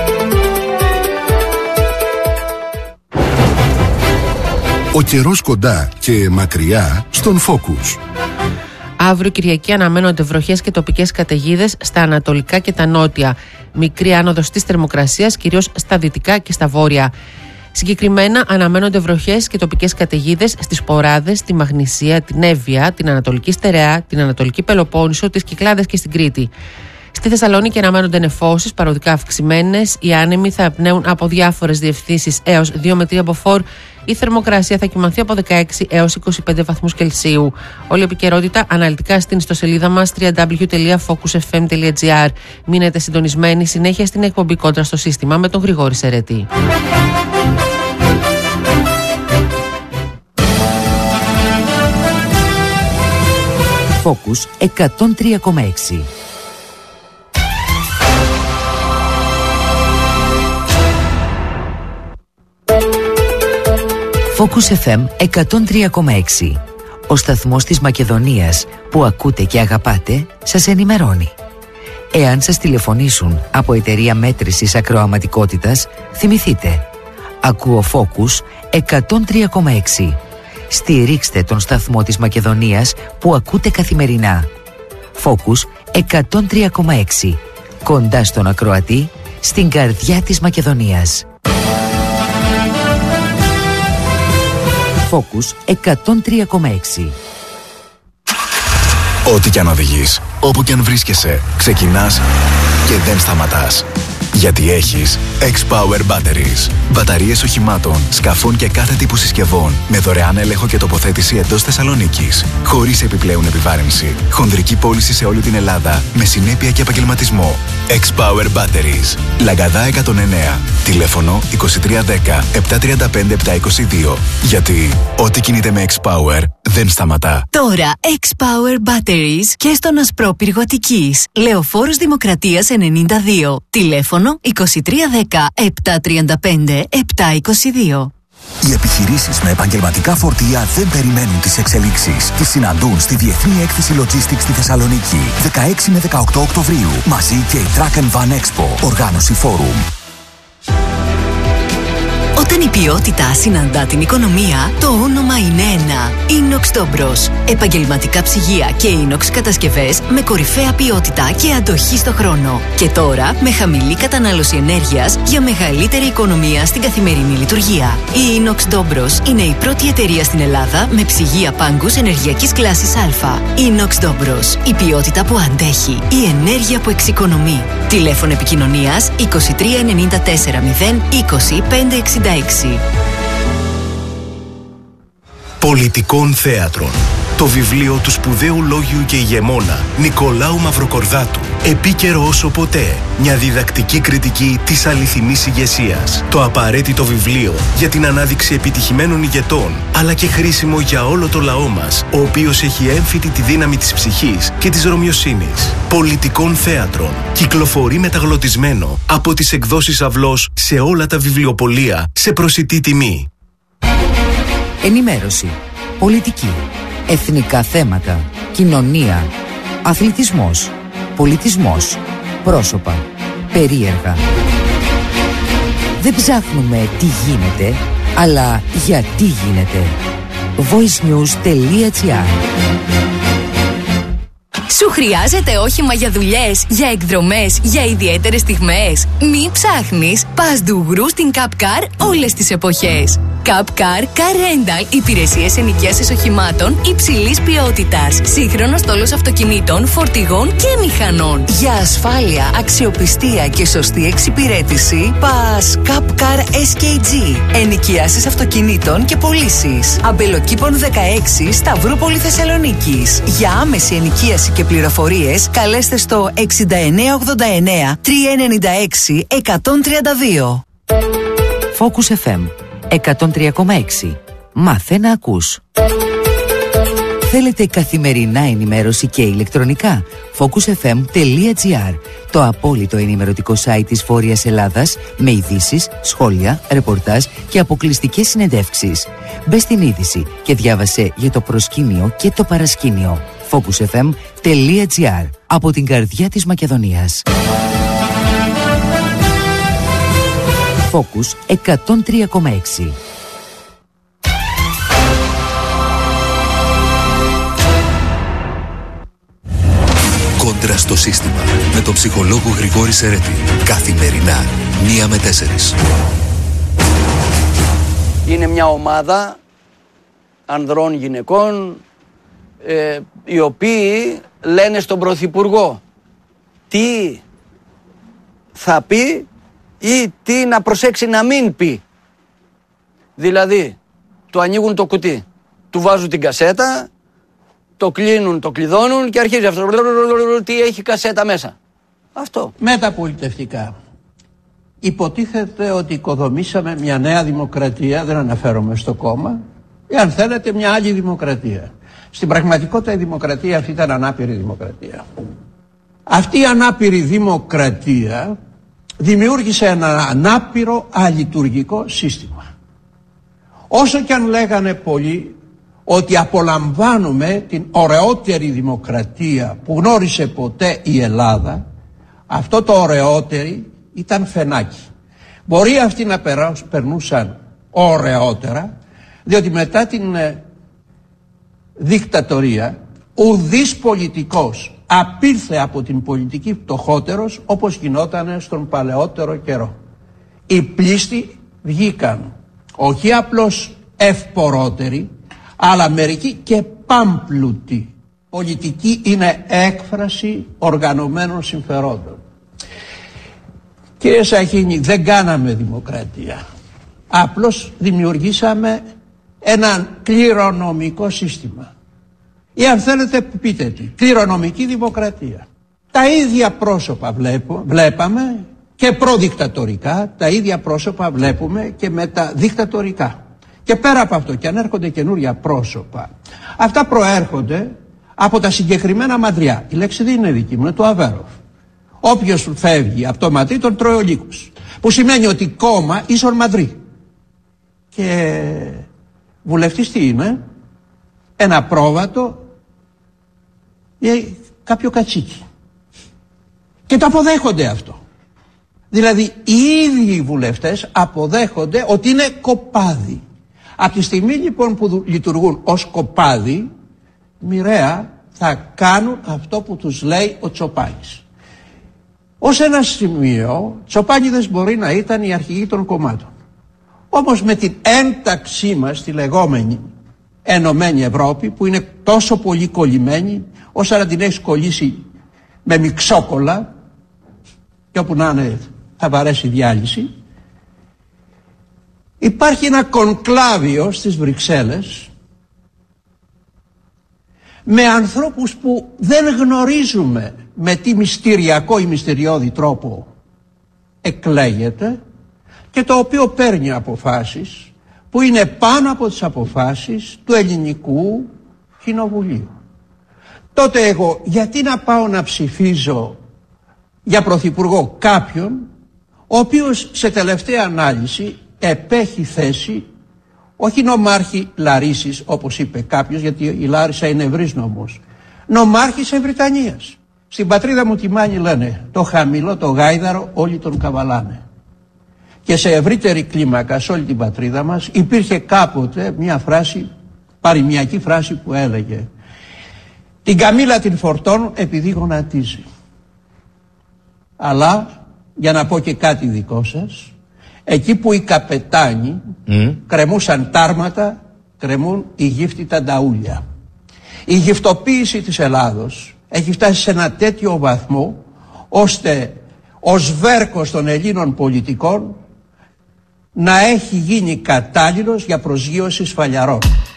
Ο καιρός κοντά και μακριά στον Focus. Αύριο Κυριακή αναμένονται βροχές και τοπικές καταιγίδες στα ανατολικά και τα νότια. Μικρή άνοδος της θερμοκρασίας, κυρίως στα δυτικά και στα βόρεια. Συγκεκριμένα αναμένονται βροχές και τοπικές καταιγίδες στις Ποράδες, τη Μαγνησία, την Εύβοια, την Ανατολική Στερεά, την Ανατολική Πελοπόννησο, τις Κυκλάδες και στην Κρήτη. Στη Θεσσαλονίκη αναμένονται νεφώσεις παροδικά αυξημένες. Οι άνεμοι θα πνέουν από διάφορες διευθύνσεις έως δύο με τρία μποφόρ. Η θερμοκρασία θα κυμανθεί από δεκαέξι έως είκοσι πέντε βαθμούς Κελσίου. Όλη η επικαιρότητα αναλυτικά στην ιστοσελίδα μας double-u double-u double-u τελεία focus f m τελεία g r. Μείνετε συντονισμένοι συνέχεια στην εκπομπή Κόντρα στο Σύστημα με τον Γρηγόρη Σερέτη. Focus εκατόν τρία κόμμα έξι. Focus εφ εμ εκατόν τρία κόμμα έξι. Ο σταθμός της Μακεδονίας που ακούτε και αγαπάτε σας ενημερώνει. Εάν σας τηλεφωνήσουν από εταιρεία μέτρησης ακροαματικότητας, θυμηθείτε. Ακούω Focus εκατόν τρία κόμμα έξι. Στηρίξτε τον σταθμό της Μακεδονίας που ακούτε καθημερινά. Focus εκατόν τρία κόμμα έξι. Κοντά στον ακροατή, στην καρδιά της Μακεδονίας. Focus εκατόν τρία κόμμα έξι. Ό,τι κι αν οδηγείς, όπου κι αν βρίσκεσαι, ξεκινάς και δεν σταματάς. Γιατί έχεις X-Power Batteries. Μπαταρίες οχημάτων, σκαφών και κάθε τύπου συσκευών με δωρεάν έλεγχο και τοποθέτηση εντός Θεσσαλονίκης. Χωρίς επιπλέον επιβάρυνση. Χονδρική πώληση σε όλη την Ελλάδα με συνέπεια και επαγγελματισμό. X-Power Batteries. Λαγκαδά εκατόν εννέα. Τηλέφωνο είκοσι τρία δέκα επτακόσια τριάντα πέντε επτακόσια είκοσι δύο. Γιατί ό,τι κινείται με X-Power δεν σταματά. Τώρα X-Power Batteries και στον Ασπρόπυργο Αττικής. Λεωφόρος Δημοκρατίας ενενήντα δύο. Τηλέφωνο είκοσι τρία δέκα επτακόσια τριάντα πέντε επτακόσια είκοσι δύο. Οι επιχειρήσεις με επαγγελματικά φορτία δεν περιμένουν τις εξελίξεις. Τις συναντούν στη Διεθνή Έκθεση Logistics στη Θεσσαλονίκη, δεκαέξι με δεκαοκτώ Οκτωβρίου. Μαζί και η Truck and Van Expo, οργάνωση Forum. Όταν η ποιότητα συναντά την οικονομία, το όνομα είναι ένα. Inox Dobros. Επαγγελματικά ψυγεία και inox κατασκευές με κορυφαία ποιότητα και αντοχή στο χρόνο. Και τώρα με χαμηλή κατανάλωση ενέργειας για μεγαλύτερη οικονομία στην καθημερινή λειτουργία. Η Inox Dobros είναι η πρώτη εταιρεία στην Ελλάδα με ψυγεία πάγκους ενεργειακής κλάσης Α. Inox Dobros. Η ποιότητα που αντέχει. Η ενέργεια που εξοικονομεί. Τηλέφωνο επικοινωνίας είκοσι τρία ενενήντα τέσσερα μηδέν είκοσι πέντε εξήντα έξι. Πολιτικών Θέατρων. Το βιβλίο του σπουδαίου λόγιου και ηγεμόνα Νικολάου Μαυροκορδάτου. Επίκαιρο όσο ποτέ. Μια διδακτική κριτική της αληθινής ηγεσίας. Το απαραίτητο βιβλίο για την ανάδειξη επιτυχημένων ηγετών, αλλά και χρήσιμο για όλο το λαό μας, ο οποίος έχει έμφυτη τη δύναμη της ψυχής και της ρωμιοσύνης. Πολιτικών Θέατρων. Κυκλοφορεί μεταγλωτισμένο από τις εκδόσεις Αυλός σε όλα τα βιβλιοπωλεία σε προσιτή τιμή. Ενημέρωση, πολιτική, εθνικά θέματα, κοινωνία, αθλητισμός, πολιτισμός, πρόσωπα, περίεργα. Δεν ψάχνουμε τι γίνεται, αλλά γιατί γίνεται. voicenews τελεία gr. Σου χρειάζεται όχημα για δουλειές, για εκδρομές, για ιδιαίτερες στιγμές? Μη ψάχνεις, πας ντουγρού στην Cup Car όλες τις εποχές. Cup Car Car Rental. Υπηρεσίες ενοικίασης οχημάτων υψηλής ποιότητας. Σύγχρονος στόλος αυτοκινήτων, φορτηγών και μηχανών. Για ασφάλεια, αξιοπιστία και σωστή εξυπηρέτηση, πας Cup Car ες κέι τζι. Ενοικιάσεις αυτοκινήτων και πωλήσεις. Αμπελοκήπων δεκαέξι, Σταυρούπολη Θεσσαλονίκης. Για άμεση ενοικίαση και πληροφορίες, καλέστε στο εξήντα εννέα ογδόντα εννέα τριακόσια ενενήντα έξι εκατόν τριάντα δύο. Focus εφ εμ εκατόν τρία κόμμα έξι. Μάθε να ακούς. Θέλετε καθημερινά ενημέρωση και ηλεκτρονικά? focus εφ εμ τελεία τζι άρ, το απόλυτο ενημερωτικό site της Βόρειας Ελλάδας, με ειδήσεις, σχόλια, ρεπορτάζ και αποκλειστικές συνεντεύξεις. Μπες στην είδηση και διάβασε για το προσκήνιο και το παρασκήνιο. focus εφ εμ τελεία τζι άρ, από την καρδιά της Μακεδονίας. Focus εκατόν τρία κόμμα έξι. Κόντρα στο σύστημα, με τον ψυχολόγο Γρηγόρη Σερέτη. Καθημερινά, μία με τέσσερις. Είναι μια ομάδα ανδρών γυναικών, ε, οι οποίοι λένε στον Πρωθυπουργό τι θα πει ή τι να προσέξει να μην πει. Δηλαδή, του ανοίγουν το κουτί, του βάζουν την κασέτα, το κλείνουν, το κλειδώνουν και αρχίζει αυτό. Τι έχει κασέτα μέσα. Αυτό. Μεταπολιτευτικά. Υποτίθεται ότι οικοδομήσαμε μια νέα δημοκρατία, δεν αναφέρομαι στο κόμμα, ή αν θέλετε μια άλλη δημοκρατία. Στην πραγματικότητα η δημοκρατία αυτή ήταν ανάπηρη δημοκρατία. Αυτή η ανάπηρη δημοκρατία δημιούργησε ένα ανάπηρο αλειτουργικό σύστημα. Όσο και αν λέγανε πολλοί ότι απολαμβάνουμε την ωραιότερη δημοκρατία που γνώρισε ποτέ η Ελλάδα, αυτό το ωραιότερη ήταν φαινάκι. Μπορεί αυτοί να περνούσαν ωραιότερα, διότι μετά την ε, δικτατορία ουδής πολιτικός απήλθε από την πολιτική φτωχότερος όπως γινόταν στον παλαιότερο καιρό. Οι πλήστοι βγήκαν όχι απλώς ευπορότεροι, αλλά μερικοί και πάμπλουτοι. Πολιτική είναι έκφραση οργανωμένων συμφερόντων. Κύριε Σαχίνη, δεν κάναμε δημοκρατία. Απλώς δημιουργήσαμε ένα κληρονομικό σύστημα. Ή αν θέλετε πείτε τι, κληρονομική δημοκρατία. Τα ίδια πρόσωπα βλέπω, βλέπαμε και προδικτατορικά, τα ίδια πρόσωπα βλέπουμε και μεταδικτατορικά. Και πέρα από αυτό, και αν έρχονται καινούρια πρόσωπα, αυτά προέρχονται από τα συγκεκριμένα μαντριά. Η λέξη δεν είναι δική μου, είναι του Αβέροφ. Όποιος φεύγει από το μαντρί τον τρώει ο λύκος. Που σημαίνει ότι κόμμα ίσον μαντρί. Και βουλευτής τι είναι? Ένα πρόβατο ή κάποιο κατσίκι. Και το αποδέχονται αυτό. Δηλαδή οι ίδιοι οι βουλευτές αποδέχονται ότι είναι κοπάδι. Από τη στιγμή λοιπόν που λειτουργούν ως κοπάδι, μοιραία θα κάνουν αυτό που τους λέει ο Τσοπάνης. Ως ένα σημείο, Τσοπάνιδες μπορεί να ήταν οι αρχηγοί των κομμάτων. Όμως με την ένταξή μας στη λεγόμενη Ενωμένη Ευρώπη, που είναι τόσο πολύ κολλημένη, όσο να την έχεις κολλήσει με μιξόκολα, και όπου να είναι θα βαρέσει διάλυση, υπάρχει ένα κονκλάβιο στις Βρυξέλλες με ανθρώπους που δεν γνωρίζουμε με τι μυστηριακό ή μυστηριώδη τρόπο εκλέγεται και το οποίο παίρνει αποφάσεις που είναι πάνω από τις αποφάσεις του ελληνικού κοινοβουλίου. Τότε εγώ γιατί να πάω να ψηφίζω για πρωθυπουργό κάποιον ο οποίος σε τελευταία ανάλυση επέχει θέση όχι νομάρχη Λαρίσης όπως είπε κάποιος, γιατί η Λάρισα είναι ευρύς νομός, νομάρχης Ευρυτανίας. Στην πατρίδα μου τη Μάνη λένε το χαμηλό το γάιδαρο όλοι τον καβαλάνε. Και σε ευρύτερη κλίμακα σε όλη την πατρίδα μας υπήρχε κάποτε μια φράση, παροιμιακή φράση που έλεγε την καμήλα την φορτώνουν επειδή γονατίζει. Αλλά για να πω και κάτι δικό σας, Εκεί που οι καπετάνοι mm. κρεμούσαν τάρματα, κρεμούν οι γύφτοι τα νταούλια. Η γυφτοποίηση της Ελλάδος έχει φτάσει σε ένα τέτοιο βαθμό ώστε ο σβέρκος των Ελλήνων πολιτικών να έχει γίνει κατάλληλος για προσγείωση σφαλιαρών.